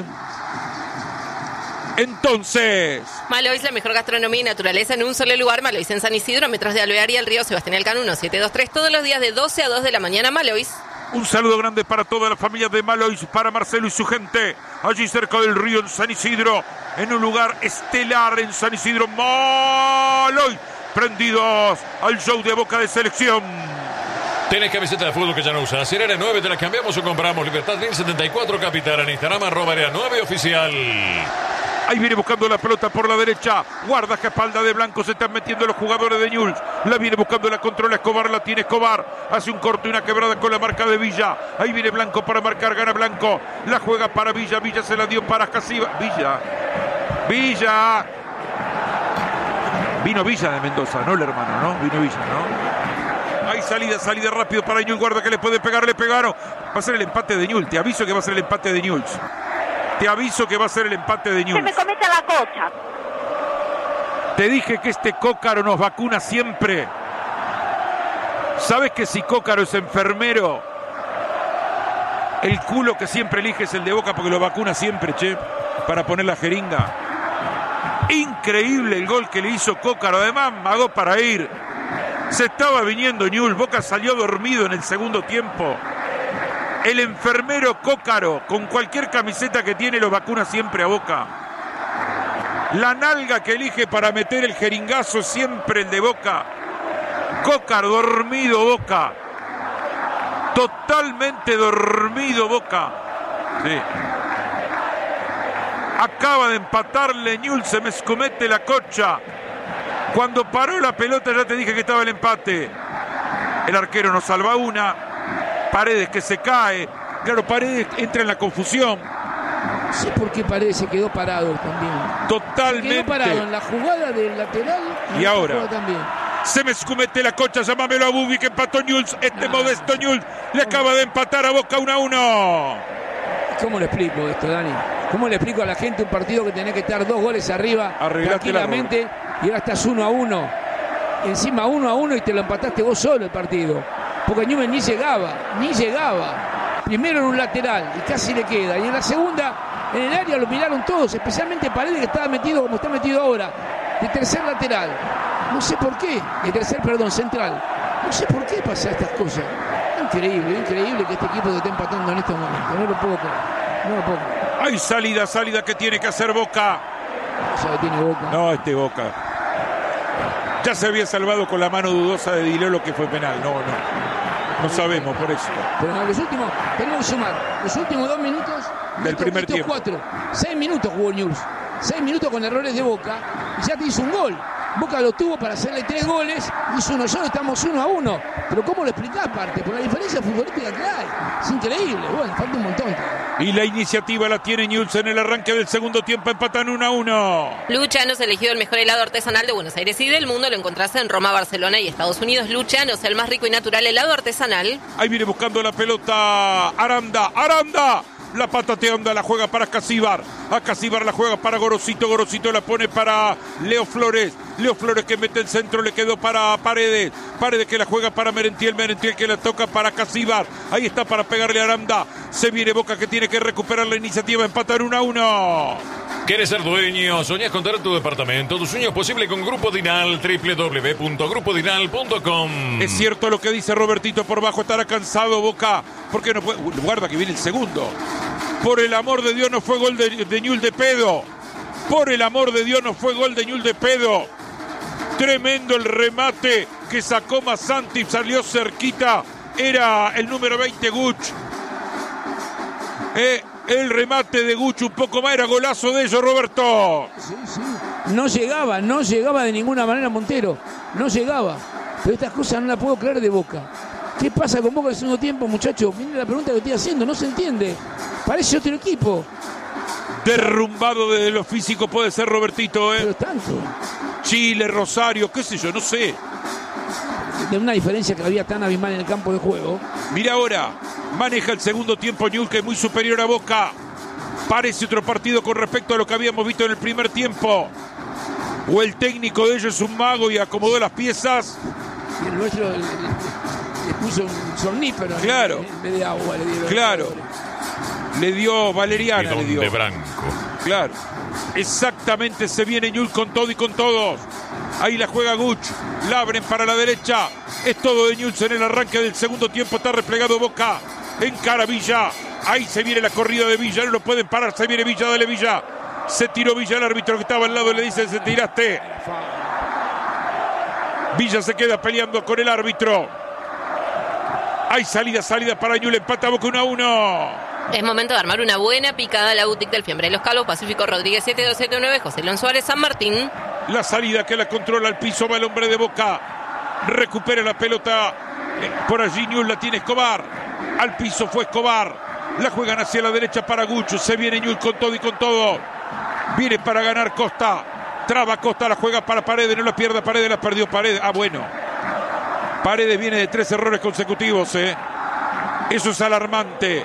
Entonces, Malois, la mejor gastronomía y naturaleza en un solo lugar. Malois en San Isidro, metros de Alvear y el río Sebastián Elcano, uno siete dos tres, todos los días de doce a dos de la mañana. Malois. un saludo grande para toda la familia de Malois, para Marcelo y su gente, allí cerca del río en San Isidro, en un lugar estelar en San Isidro. Malois, prendidos al show de Boca de Selección. ¿Tenés camiseta de fútbol que ya no usas? Si era nueve, te la cambiamos o compramos. Libertad mil setenta y cuatro Capital, en Instagram, arroba área nueve oficial. Ahí viene buscando la pelota por la derecha. Guarda que espalda de blanco se están metiendo los jugadores de Newell's. La viene buscando, la controla Escobar, la tiene Escobar. Hace un corte y una quebrada con la marca de Villa. Ahí viene Blanco para marcar, gana Blanco. La juega para Villa, Villa se la dio para Casiva. Villa. Villa. Vino Villa de Mendoza, no el hermano, ¿no? Vino Villa, ¿no? Hay salida, salida rápido para Newell's. Guarda que le puede pegar, le pegaron. Va a ser el empate de Newell's. Te aviso que va a ser el empate de Newell's. Te aviso que va a ser el empate de Se Newell's. me comete la cocha. Te dije que este Cócaro nos vacuna siempre. ¿Sabes que si Cócaro es enfermero, el culo que siempre elige es el de Boca porque lo vacuna siempre, che, para poner la jeringa? Increíble el gol que le hizo Cócaro. Además, magó para ir. Se estaba viniendo Newell's. Boca salió dormido en el segundo tiempo. El enfermero Cócaro, con cualquier camiseta que tiene, lo vacuna siempre a Boca. La nalga que elige para meter el jeringazo, siempre el de Boca. Cócaro, dormido Boca. Totalmente dormido Boca. Sí. Acaba de empatarle Newell's, se me escomete la cocha. Cuando paró la pelota ya te dije que estaba el empate. El arquero nos salva una. Paredes que se cae. Claro, Paredes entra en la confusión. No sé por qué Paredes se quedó parado también. Totalmente. Se quedó parado en la jugada del lateral y en ahora jugada también. se me escumete la cocha, llámamelo a Bubi que empató Newell's. Este No. modesto Newell's le acaba de empatar a Boca uno a uno. ¿Cómo le explico esto, Dani? ¿Cómo le explico a la gente un partido que tenés que estar dos goles arriba Arreglate la tranquilamente y ahora estás uno a uno? Encima uno a uno y te lo empataste vos solo el partido. Porque Newell's ni llegaba, ni llegaba. Primero en un lateral y casi le queda. Y en la segunda, en el área lo miraron todos, especialmente Paredes que estaba metido como está metido ahora, de tercer lateral. No sé por qué, de tercer, perdón, central. No sé por qué pasa estas cosas. Increíble, increíble que este equipo se esté empatando en este momento. No lo puedo creer, no lo puedo creer. Hay salida, salida que tiene que hacer Boca. O sea, tiene Boca. No, este Boca. Ya se había salvado con la mano dudosa de Dilolo que fue penal. No, no. No sabemos por eso. Pero en los últimos, tenemos que sumar, los últimos dos minutos Del estos- primer estos tiempo. Cuatro, seis minutos jugó Newell's. Seis minutos con errores de Boca y ya te hizo un gol. Boca lo tuvo para hacerle tres goles, hizo uno solo, estamos uno a uno. Pero ¿cómo lo explicás, aparte? Por la diferencia futbolística que hay. Es increíble, bueno, falta un montón. Y la iniciativa la tiene Newell's en el arranque del segundo tiempo. Empatan uno a uno. Luchanos, elegido el mejor helado artesanal de Buenos Aires y del mundo. Lo encontrás en Roma, Barcelona y Estados Unidos. Luchanos, el más rico y natural helado artesanal. Ahí viene buscando la pelota Aranda. Aranda. La patateando la juega para Casíbar. A Casíbar la juega para Gorosito. Gorosito la pone para Leo Flores. Leo Flores que mete el centro, le quedó para Paredes. Paredes que la juega para Merentiel. Merentiel que la toca para Casíbar. Ahí está para pegarle a Aranda. Se viene Boca que tiene que recuperar la iniciativa. Empatar uno a uno. ¿Quieres ser dueño? ¿Soñás con tener tu departamento? Tu sueño es posible con Grupo Dinal, doble u doble u doble u punto grupo dinal punto com. Es cierto lo que dice Robertito por bajo. Estará cansado Boca. Porque no puede. Guarda que viene el segundo. Por el amor de Dios no fue gol de, de Ñul de pedo. Por el amor de Dios no fue gol de Ñul de pedo. Tremendo el remate que sacó Masanti. Salió cerquita. Era el número veinte Guch. Eh, el remate de Guch un poco más. Era golazo de ellos, Roberto. Sí, sí. No llegaba, no llegaba de ninguna manera Montero. No llegaba. Pero estas cosas no las puedo creer de Boca. ¿Qué pasa con Boca en el segundo tiempo, muchachos? Miren la pregunta que estoy haciendo, no se entiende. Parece otro equipo. Derrumbado desde lo físico puede ser Robertito, ¿eh? Pero tanto. Chile, Rosario, qué sé yo, no sé. De una diferencia que había tan abismal en el campo de juego. Mira ahora, maneja el segundo tiempo Ñul, que es muy superior a Boca. Parece otro partido con respecto a lo que habíamos visto en el primer tiempo. O el técnico de ellos es un mago y acomodó las piezas. Y el nuestro le, le puso un somnífero. Claro. En vez de agua le dieron. Claro. Le dio Valeriana, le dio. De Branco. Claro. Exactamente, se viene Ñul con todo y con todos. Ahí la juega Guch. La abren para la derecha. Es todo de Ñuls en el arranque del segundo tiempo. Está replegado Boca. Encara Villa. Ahí se viene la corrida de Villa. No lo pueden parar. Se viene Villa. Dale Villa. Se tiró Villa. El árbitro que estaba al lado le dice: se tiraste. Villa se queda peleando con el árbitro. Hay salida, salida para Ñul. Empata Boca uno a uno. Es momento de armar una buena picada a la boutique del Fiambre Los Calvos, Pacífico Rodríguez siete dos siete nueve, José León Suárez, San Martín. La salida que la controla al piso, va el hombre de Boca. Recupera la pelota. Por allí Ñul la tiene Escobar. Al piso fue Escobar. La juegan hacia la derecha para Gucho. Se viene Ñul con todo y con todo. Viene para ganar Costa. Traba Costa, la juega para Paredes. No la pierda Paredes, la perdió Paredes. Ah, bueno. Paredes viene de tres errores consecutivos, ¿eh? Eso es alarmante.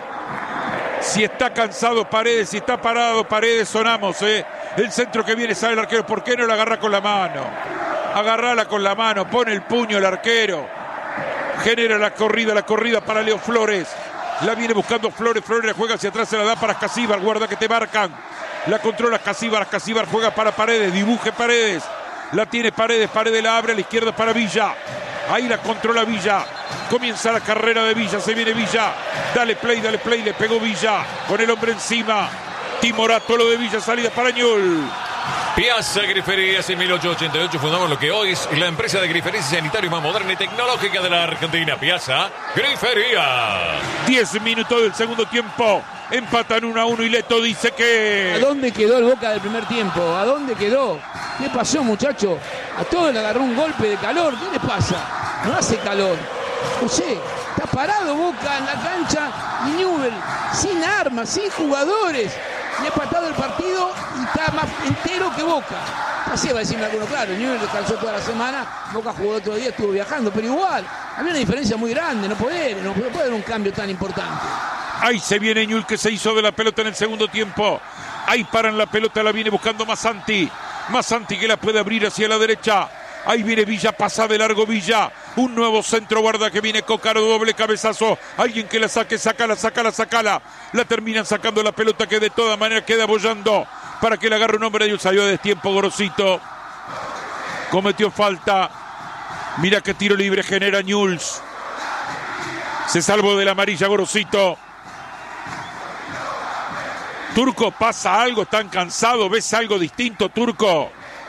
Si está cansado Paredes, si está parado Paredes, sonamos, ¿eh? El centro que viene sabe el arquero. ¿Por qué no la agarra con la mano? Agarrala con la mano, pone el puño el arquero. Genera la corrida, la corrida para Leo Flores. La viene buscando Flores, Flores la juega hacia atrás, se la da para Casíbar. Guarda que te marcan. La controla Casíbar, Casíbar juega para Paredes, dibuje Paredes. La tiene Paredes, Paredes la abre a la izquierda para Villa. Ahí la controla Villa. Comienza la carrera de Villa. Se viene Villa. Dale play, dale play. Le pegó Villa. Con el hombre encima. Timorato lo de Villa. Salida para Ñul. Piazza Griferías en mil ochocientos ochenta y ocho fundamos lo que hoy es la empresa de griferías y sanitario más moderna y tecnológica de la Argentina. Piazza Griferías. Diez minutos del segundo tiempo. Empatan uno a uno y Leto dice que... ¿A dónde quedó el Boca del primer tiempo? ¿A dónde quedó? ¿Qué pasó, muchacho? A todos le agarró un golpe de calor. ¿Qué les pasa? No hace calor. No sé, está parado Boca en la cancha y Newell, sin armas, sin jugadores. Le ha empatado el partido y está más entero que Boca. Así va a decirme alguno, claro, Newell descansó toda la semana, Boca jugó otro día, estuvo viajando, pero igual, había una diferencia muy grande, no puede, no puede haber un cambio tan importante. Ahí se viene Ñul que se hizo de la pelota en el segundo tiempo. Ahí paran la pelota, la viene buscando Masanti. Masanti que la puede abrir hacia la derecha. Ahí viene Villa, pasa de largo Villa. Un nuevo centro, guarda que viene Cocaro, doble cabezazo. Alguien que la saque, sácala, sácala, sácala. La terminan sacando la pelota que de todas maneras queda bollando para que le agarre un hombre. Y salió a destiempo Gorosito. Cometió falta. Mira qué tiro libre genera Ñuls. Se salvó de la amarilla Gorosito. Turco, pasa algo, están cansados, ves algo distinto, Turco.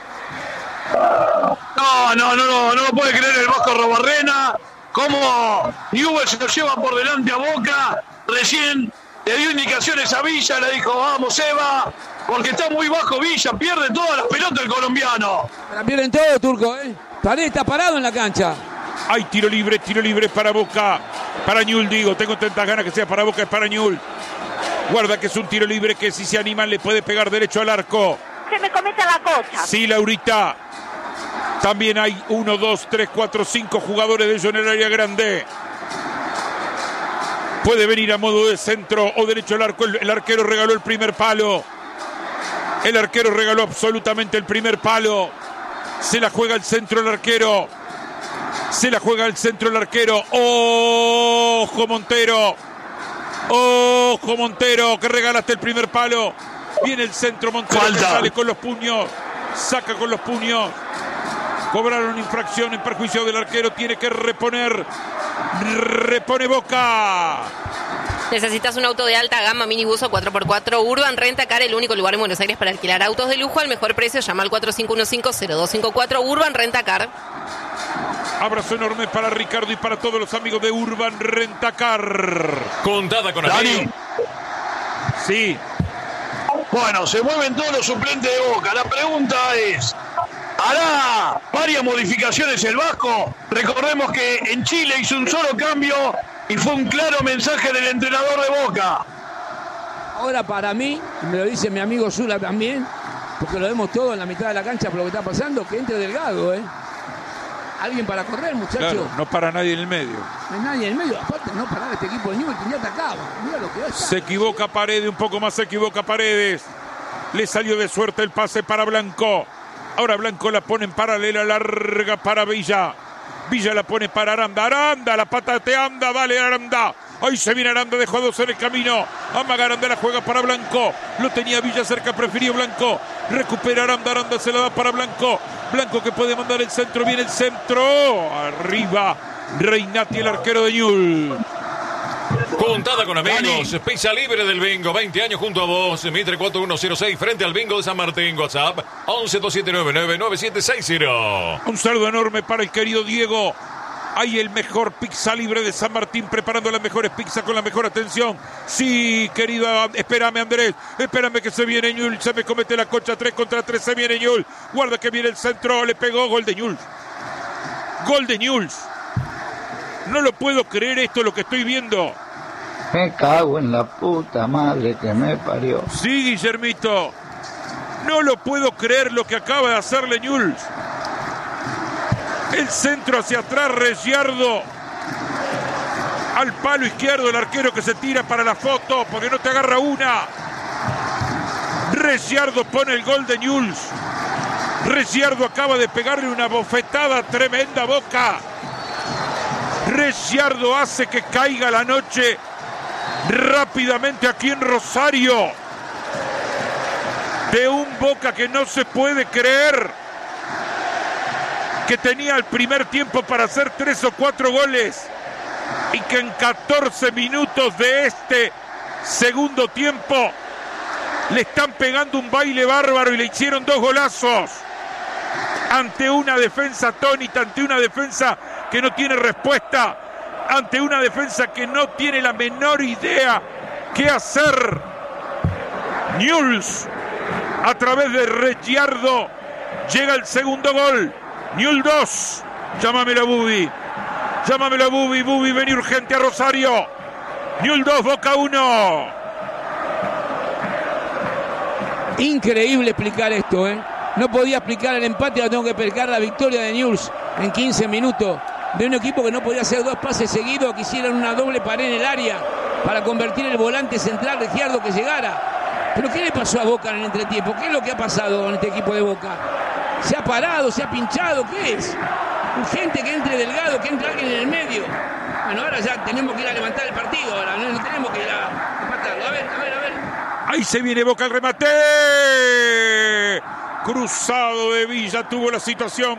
No, no, no, no, no lo puede creer el Vasco Robarrena. Como Newell se lo lleva por delante a Boca. Recién le dio indicaciones a Villa, le dijo, vamos Eva, porque está muy bajo Villa, pierde todas las pelotas el colombiano. La pierden todo, Turco, ¿eh? Paredes está parado en la cancha. Hay tiro libre, tiro libre para Boca. Para Ñul, digo, tengo tantas ganas que sea para Boca, es para Ñul. Guarda que es un tiro libre que si se animan le puede pegar derecho al arco. Se me comete la cocha. Sí, Laurita. También hay uno, dos, tres, cuatro, cinco jugadores de ellos en el área grande. Puede venir a modo de centro o derecho al arco. El, el arquero regaló el primer palo. El arquero regaló absolutamente el primer palo. Se la juega al centro el arquero. Se la juega al centro el arquero. ¡Ojo, Montero! ¡Ojo, Montero! Que regalaste el primer palo. Viene el centro, Montero que sale con los puños. Saca con los puños. Cobraron infracción en perjuicio del arquero. Tiene que reponer. Repone Boca. ¿Necesitas un auto de alta gama, minibus o cuatro por cuatro? Urban Rentacar, el único lugar en Buenos Aires para alquilar autos de lujo al mejor precio. Llama al cuatro cinco uno cinco cero dos cinco cuatro. Urban Rentacar. Abrazo enorme para Ricardo y para todos los amigos de Urban Rentacar. Contada con Dani. Sí. Bueno, se mueven todos los suplentes de Boca. La pregunta es, ¿hará varias modificaciones el Vasco? Recordemos que en Chile hizo un solo cambio y fue un claro mensaje del entrenador de Boca. Ahora para mí, me lo dice mi amigo Zula también, porque lo vemos todo en la mitad de la cancha por lo que está pasando, que entre Delgado, ¿eh? Alguien para correr, muchacho. Claro, no para nadie en el medio. No hay nadie en el medio. Aparte, no parar este equipo de Newell's, ya atacaba. Mira lo que hace. Se equivoca Paredes, un poco más se equivoca Paredes. Le salió de suerte el pase para Blanco. Ahora Blanco la pone en paralela larga para Villa. Villa la pone para Aranda. Aranda, la pata te anda, dale Aranda. Ahí se viene Aranda, dejó a dos en el camino. Amaga Aranda, la juega para Blanco. Lo tenía Villa cerca, prefirió Blanco. Recupera Aranda, Aranda se la da para Blanco. Blanco que puede mandar el centro, viene el centro. Arriba, Reinati, el arquero de Newell's. Contada con amigos, pisa libre del bingo, veinte años junto a vos, Mitre cuatro uno cero seis, frente al bingo de San Martín, WhatsApp once dos siete nueve nueve nueve siete seis cero. Un saludo enorme para el querido Diego. Hay el mejor pizza libre de San Martín, preparando las mejores pizzas con la mejor atención. Sí, querido, espérame Andrés, espérame que se viene Newell's, se me comete la cocha, tres contra tres, se viene Newell's. Guarda que viene el centro, le pegó, gol de Newell's. Gol de Newell's. No lo puedo creer esto, lo que estoy viendo. Me cago en la puta madre que me parió. Sí, Guillermito. No lo puedo creer lo que acaba de hacerle Newell's. El centro hacia atrás, Reggiardo. Al palo izquierdo, el arquero que se tira para la foto, porque no te agarra una. Reggiardo pone el gol de Newell's. Reggiardo acaba de pegarle una bofetada tremenda a Boca. Reggiardo hace que caiga la noche rápidamente aquí en Rosario. De un Boca que no se puede creer, que tenía el primer tiempo para hacer tres o cuatro goles y que en catorce minutos de este segundo tiempo le están pegando un baile bárbaro y le hicieron dos golazos ante una defensa atónita, ante una defensa que no tiene respuesta, ante una defensa que no tiene la menor idea qué hacer. Newell's, a través de Reggiardo, llega el segundo gol. Newell's dos. Llámamelo a Bubi. Llámamelo a Bubi. Bubi, vení urgente a Rosario. Newell's dos, Boca uno. Increíble explicar esto, ¿eh? No podía explicar el empate, ahora tengo que explicar la victoria de Newell's en quince minutos. De un equipo que no podía hacer dos pases seguidos, que hicieran una doble pared en el área para convertir el volante central Reggiardo que llegara. Pero ¿qué le pasó a Boca en el entretiempo? ¿Qué es lo que ha pasado con este equipo de Boca? ¿Se ha parado? ¿Se ha pinchado? ¿Qué es? Urgente que entre Delgado, que entre alguien en el medio. Bueno, ahora ya tenemos que ir a levantar el partido, ahora no tenemos que ir a empatarlo. A ver, a ver, a ver. Ahí se viene Boca el remate. Cruzado de Villa, tuvo la situación.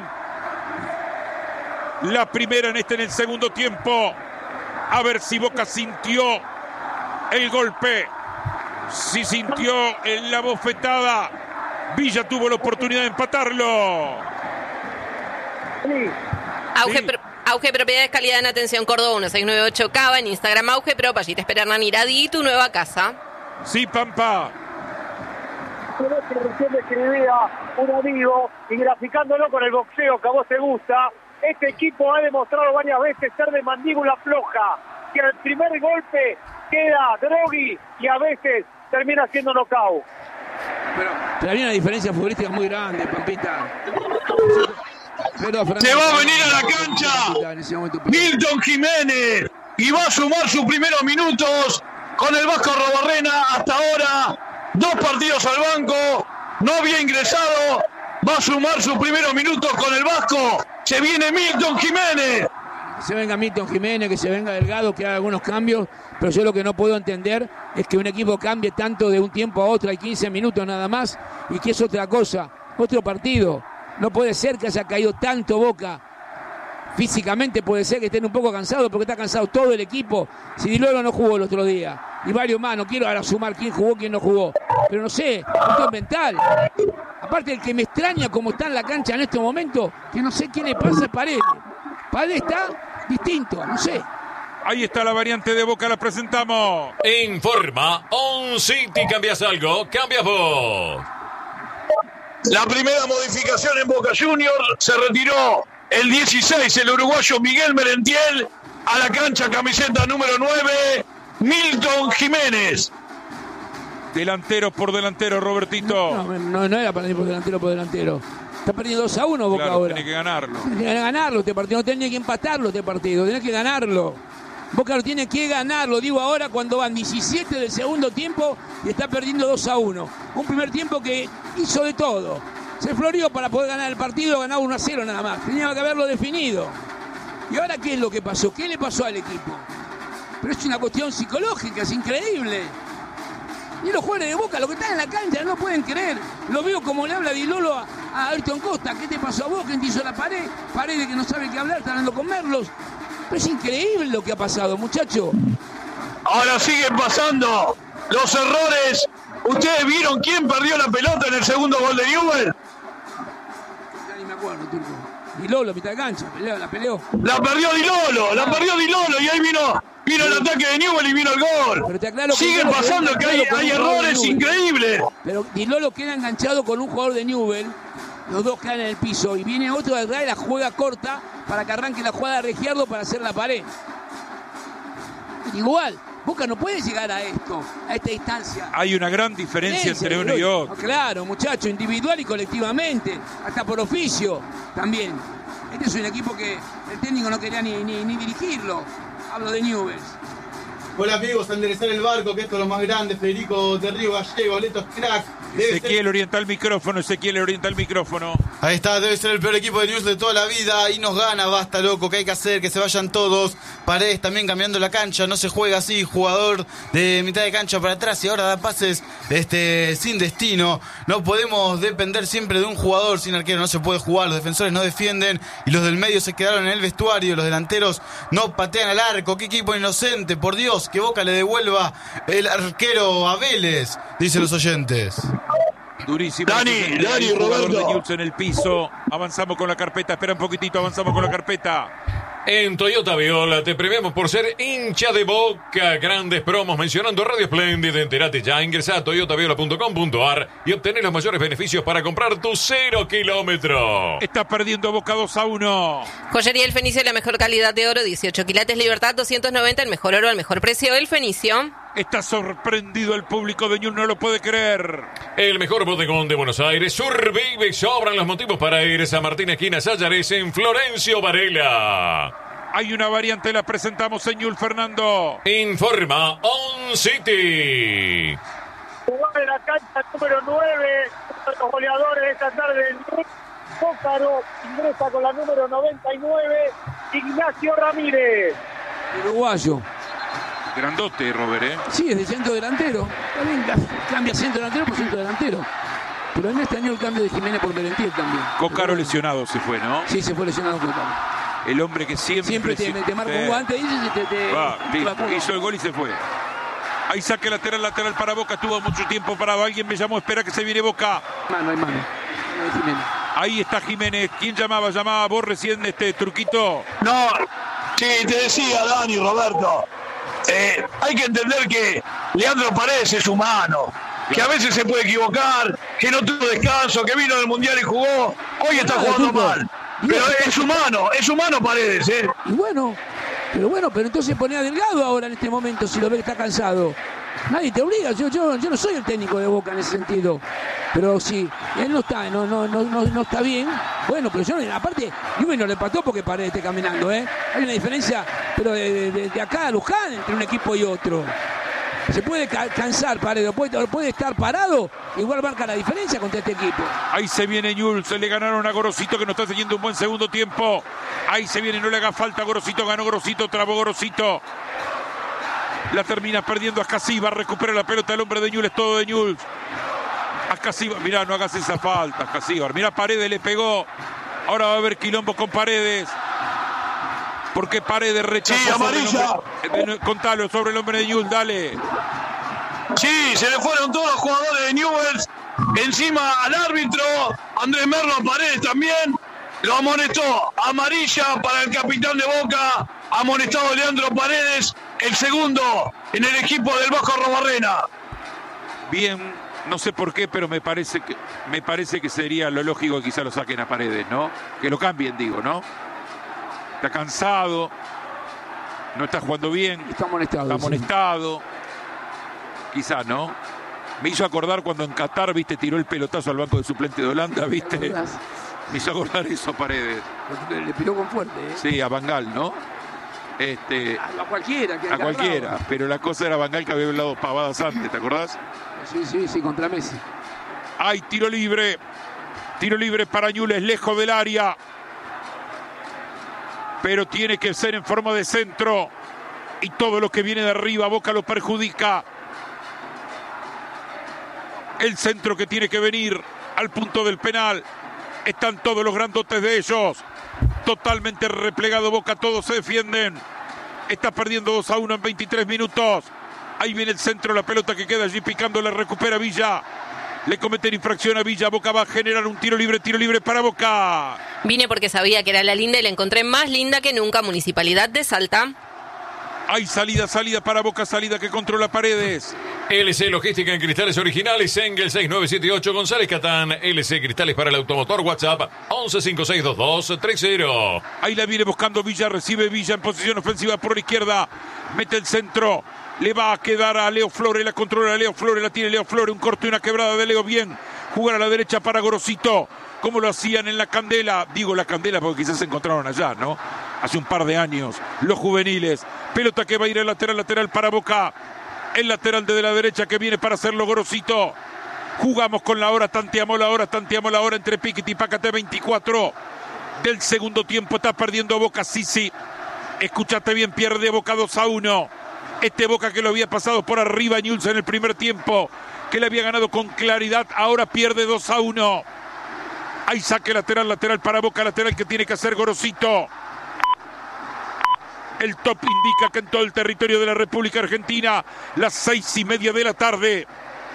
La primera en este en el segundo tiempo. A ver si Boca sintió el golpe. Si sintió en la bofetada. Villa tuvo la oportunidad de empatarlo. Auge, Sí. pro, Auge Propiedades, calidad en atención, Córdoba uno seis nueve ocho Cava, en Instagram Auge Pro, allí te espera Hernán Iradi y tu nueva casa. Sí, Pampa. Pero que recién me escribía un amigo y graficándolo con el boxeo que a vos te gusta, este equipo ha demostrado varias veces ser de mandíbula floja, que al primer golpe queda drogui y a veces termina siendo knockout. Pero, pero había una diferencia futbolística muy grande, Pampita. Pero, Se va a venir a la cancha Milton Jiménez. y va a sumar sus primeros minutos con el Vasco Arrobarrena. Hasta ahora, dos partidos al banco, no había ingresado, va a sumar sus primeros minutos con el Vasco. Se viene Milton Jiménez. Que se venga Milton Jiménez, que se venga Delgado, que haga algunos cambios, pero yo lo que no puedo entender es que un equipo cambie tanto de un tiempo a otro, hay quince minutos nada más, y que es otra cosa, otro partido. No puede ser que haya caído tanto Boca. Físicamente puede ser que estén un poco cansados, porque está cansado todo el equipo. Si Di Loro no jugó el otro día, y varios más, no quiero ahora sumar quién jugó, quién no jugó, pero no sé, esto es mental. Aparte, el que me extraña como está en la cancha en este momento, que no sé quién le pasa es Paredes. Paredes está distinto, no sé. Ahí está la variante de Boca, la presentamos. Informa On City. ¿Cambias algo? ¿Cambias vos? La primera modificación en Boca Juniors, se retiró el dieciséis, el uruguayo Miguel Merentiel, a la cancha, camiseta número nueve, Milton Jiménez. Delantero por delantero, Robertito. No, no, no era para ir por delantero por delantero. Está perdiendo dos a uno Boca claro, ahora. Tiene que ganarlo. Tiene que ganarlo este partido, no tiene que empatarlo este partido, tiene que ganarlo. Boca lo tiene que ganar, lo digo ahora cuando van diecisiete del segundo tiempo y está perdiendo dos a uno. Un primer tiempo que hizo de todo. Se floreó para poder ganar el partido, ganaba uno a cero nada más. Tenía que haberlo definido. ¿Y ahora qué es lo que pasó? ¿Qué le pasó al equipo? Pero es una cuestión psicológica, es increíble. Y los jugadores de Boca, los que están en la cancha, no pueden creer. Lo veo como le habla Di Lolo a, a Ayrton Costa. ¿Qué te pasó a vos? ¿Quién te hizo la pared? Paredes que no sabe qué hablar, está hablando con Merlos. Pero es increíble lo que ha pasado, muchacho. Ahora siguen pasando los errores. ¿Ustedes vieron quién perdió la pelota en el segundo gol de Newell? Ya ni me acuerdo, Turco. Di Lolo, mitad de cancha, peleó, la peleó. La perdió Di Lolo, la perdió Di Lolo y ahí vino, vino el ataque de Newell y vino el gol. Pero te aclaro que siguen Lolo pasando que hay, hay errores increíbles. Pero Di Lolo queda enganchado con un jugador de Newell. Los dos quedan en el piso y viene otro de atrás y la juega corta para que arranque la jugada de Regiardo para hacer la pared. Igual, Boca no puede llegar a esto, a esta distancia. Hay una gran diferencia entre uno y otro. Claro, muchacho, individual y colectivamente, hasta por oficio también. Este es un equipo que el técnico no quería ni, ni, ni dirigirlo. Hablo de Newell's. Hola amigos, a enderezar el barco, que esto es lo más grande. Federico de Río Gallego, Letos Crack. Ezequiel ser... orienta el micrófono, Ezequiel orienta el micrófono. Ahí está, debe ser el peor equipo de News de toda la vida y nos gana, basta loco, ¿qué hay que hacer? Que se vayan todos. Paredes también cambiando la cancha, no se juega así, jugador de mitad de cancha para atrás y ahora da pases este, sin destino. No podemos depender siempre de un jugador sin arquero, no se puede jugar, los defensores no defienden y los del medio se quedaron en el vestuario, los delanteros no patean al arco. Qué equipo inocente, por Dios, que Boca le devuelva el arquero a Vélez, dicen los oyentes. Durísimo. Dani, Dani, jugador Roberto. de Newell's en el piso. Avanzamos con la carpeta. Espera un poquitito, avanzamos con la carpeta. En Toyota Viola te premiamos por ser hincha de Boca. Grandes promos mencionando Radio Splendid. Entérate ya, ingresa a toyota viola punto com punto a r y obtener los mayores beneficios para comprar tu cero kilómetro. Está perdiendo Boca dos a uno. Joyería El Fenicio, la mejor calidad de oro, dieciocho quilates, Libertad doscientos noventa, el mejor oro al mejor precio. El Fenicio. Está sorprendido el público de Newell's, no lo puede creer. El mejor bodegón de Buenos Aires, Survive. Sobran los motivos para ir a San Martín, esquina Sayares, en Florencio Varela. Hay una variante, la presentamos, señor Fernando. Informa On City. Jugada de la cancha número nueve, uno de los goleadores de esta tarde en Pócaro, ingresa con la número noventa y nueve, Ignacio Ramírez. Uruguayo. Grandote, Robert, ¿eh? Sí, es de centro delantero. También cambia centro delantero por centro delantero. Pero en este año el cambio de Jiménez por Merentiel también. Cocaro lesionado se fue, ¿no? Sí, se fue lesionado Cocaro. El hombre que siempre... Siempre te, te marca un guante y te, te, te, Va, te listo, hizo el gol y se fue. Ahí saque lateral, lateral para Boca. Tuvo mucho tiempo parado. Alguien me llamó, espera que se viene Boca. Mano, hay mano. No hay Jiménez. Ahí está Jiménez. ¿Quién llamaba? ¿Llamaba vos recién, este Turquito? No, sí, te decía Dani, Roberto. Eh, hay que entender que Leandro Paredes es humano, que a veces se puede equivocar, que no tuvo descanso, que vino del Mundial y jugó, hoy está jugando mal, pero es humano, es humano Paredes, ¿eh? Y bueno, pero bueno, pero entonces pone a Delgado ahora en este momento si lo ve que está cansado. Nadie te obliga, yo, yo, yo no soy el técnico de Boca en ese sentido. Pero si él no está, no, no, no, no, no está bien, bueno, pero yo no, aparte, Juve no le empató porque Paredes esté caminando, ¿eh? Hay una diferencia, pero de, de, de acá a Luján entre un equipo y otro. Se puede ca- cansar Paredes, puede, puede estar parado, igual marca la diferencia contra este equipo. Ahí se viene Newell's, se le ganaron a Gorosito que no está haciendo un buen segundo tiempo. Ahí se viene, no le haga falta a Gorosito, ganó Gorosito, trabó Gorosito. La termina perdiendo Ascasiba, recupera la pelota el hombre de Newell's, es todo de Newell's. Ascasiba, mirá, no hagas esa falta, Ascasiba. Mirá, Paredes le pegó. Ahora va a haber quilombo con Paredes. Porque Paredes rechazó. Sí, amarilla. Eh, contalo sobre el hombre de Newell's, dale. Sí, se le fueron todos los jugadores de Newell's. Encima al árbitro, Andrés Merlo, Paredes también. Lo amonestó. Amarilla para el capitán de Boca. Amonestado Leandro Paredes. El segundo en el equipo del Vasco Arrobarrena. Bien, no sé por qué, pero me parece que me parece que sería lo lógico que quizá lo saquen a Paredes, ¿no? Que lo cambien, digo, ¿no? Está cansado, no está jugando bien, Está amonestado. está sí. amonestado, quizá, ¿no? Me hizo acordar cuando en Qatar, viste, tiró el pelotazo al banco de suplente de Holanda, viste. Me hizo acordar eso Paredes. Le, le piró con fuerte, ¿eh? Sí, a Bangal, ¿no? Este, A, a cualquiera. Que a cualquiera, pero la cosa era Bangal que había hablado pavadas antes, ¿te acordás? Sí, sí, sí, contra Messi. Hay tiro libre. Tiro libre para Newell's, lejos del área. Pero tiene que ser en forma de centro. Y todo lo que viene de arriba, Boca lo perjudica. El centro que tiene que venir al punto del penal. Están todos los grandotes de ellos. Totalmente replegado Boca, todos se defienden. Está perdiendo dos a uno en veintitrés minutos. Ahí viene el centro, la pelota que queda allí picando, la recupera Villa. Le cometen infracción a Villa, Boca va a generar un tiro libre, tiro libre para Boca. Vine porque sabía que era la linda y la encontré más linda que nunca, Municipalidad de Salta. Hay salida, salida para Boca, salida que controla Paredes. L C Logística en cristales originales, Engel seis nueve siete ocho, González Catán, L C Cristales para el automotor, WhatsApp once cinco seis dos dos tres cero. Ahí la viene buscando Villa, recibe Villa en posición ofensiva por la izquierda, mete el centro, le va a quedar a Leo Flores, la controla Leo Flores, la tiene Leo Flores, un corte y una quebrada de Leo, bien, jugar a la derecha para Gorosito, como lo hacían en la Candela, digo la Candela porque quizás se encontraron allá, ¿no? Hace un par de años, los juveniles, pelota que va a ir al lateral, lateral para Boca, el lateral de la derecha que viene para hacerlo Gorosito, jugamos con la hora, tanteamos la hora, tanteamos la hora entre Piquet y Pácate, veinticuatro del segundo tiempo, está perdiendo Boca, sí, sí, escúchate bien, pierde Boca dos a uno, este Boca que lo había pasado por arriba Newell's en el primer tiempo, que le había ganado con claridad, ahora pierde dos a uno, hay saque lateral, lateral para Boca, lateral que tiene que hacer Gorosito. El top indica que en todo el territorio de la República Argentina, las seis y media de la tarde,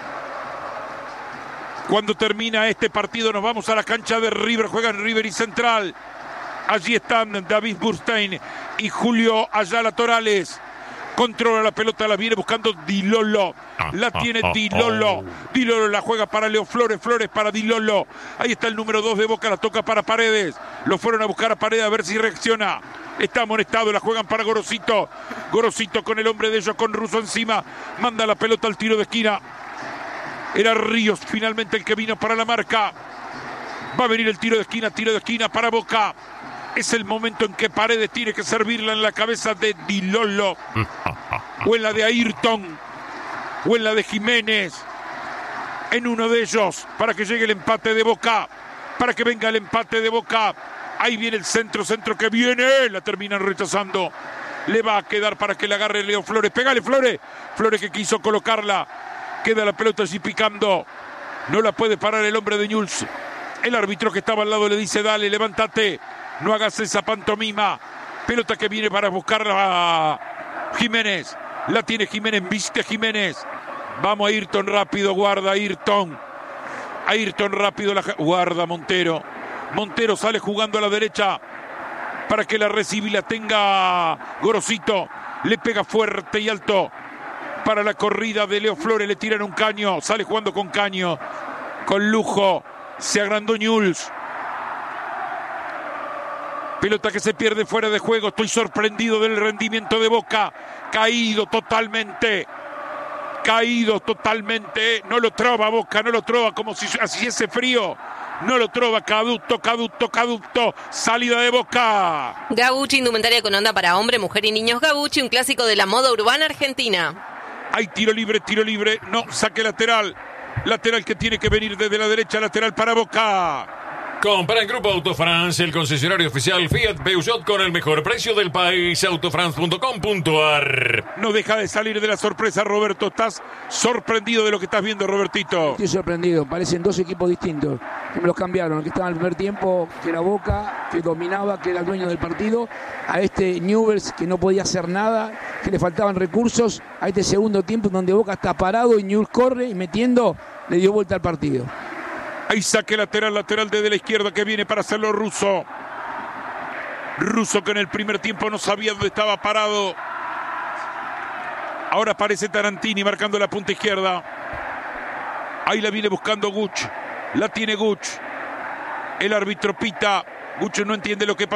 cuando termina este partido, nos vamos a la cancha de River, juegan River y Central. Allí están David Burstein y Julio Ayala Torales. Controla la pelota, la viene buscando Di Lolo. La tiene Di Lolo. Di Lolo la juega para Leo Flores. Flores para Di Lolo. Ahí está el número dos de Boca, la toca para Paredes. Lo fueron a buscar a Paredes a ver si reacciona. Está amonestado, la juegan para Gorosito. Gorosito con el hombre de ellos, con Russo encima. Manda la pelota al tiro de esquina. Era Ríos finalmente el que vino para la marca. Va a venir el tiro de esquina, tiro de esquina para Boca. Es el momento en que Paredes tiene que servirla en la cabeza de Di Lolo. O en la de Ayrton. O en la de Jiménez. En uno de ellos. Para que llegue el empate de Boca. Para que venga el empate de Boca. Ahí viene el centro, centro que viene. La terminan rechazando. Le va a quedar para que la agarre Leo Flores. Pégale, Flores. Flores que quiso colocarla. Queda la pelota allí picando. No la puede parar el hombre de Newell's. El árbitro que estaba al lado le dice, dale, levántate. No hagas esa pantomima. Pelota que viene para buscarla a Jiménez. La tiene Jiménez, viste Jiménez. Vamos a Ayrton rápido, guarda Ayrton. Ayrton rápido, la guarda Montero. Montero sale jugando a la derecha para que la reciba y la tenga Gorosito. Le pega fuerte y alto para la corrida de Leo Flores. Le tiran un caño, sale jugando con caño. Con lujo, se agrandó Newell's. Pelota que se pierde fuera de juego. Estoy sorprendido del rendimiento de Boca. Caído totalmente. caídos totalmente. No lo trova Boca, no lo trova como si hiciese frío. No lo trova, caducto, caducto, caducto. Salida de Boca. Gabucci, indumentaria con onda para hombre, mujer y niños. Gabucci, un clásico de la moda urbana argentina. Hay tiro libre, tiro libre. No, saque lateral. Lateral que tiene que venir desde la derecha, lateral para Boca. Compra en Grupo Autofrance, el concesionario oficial Fiat Peugeot con el mejor precio del país, autofrance punto com punto a r. No deja de salir de la sorpresa, Roberto. ¿Estás sorprendido de lo que estás viendo, Robertito? Estoy sorprendido. Parecen dos equipos distintos. Que me los cambiaron. El que estaba en el primer tiempo, que era Boca, que dominaba, que era el dueño del partido. A este Newell's, que no podía hacer nada, que le faltaban recursos. A este segundo tiempo, donde Boca está parado y Newell's corre y metiendo, le dio vuelta al partido. Ahí saque lateral, lateral desde la izquierda que viene para hacerlo Russo. Russo que en el primer tiempo no sabía dónde estaba parado. Ahora aparece Tarantini marcando la punta izquierda. Ahí la viene buscando Guch. La tiene Guch. El árbitro pita. Guch no entiende lo que pasa.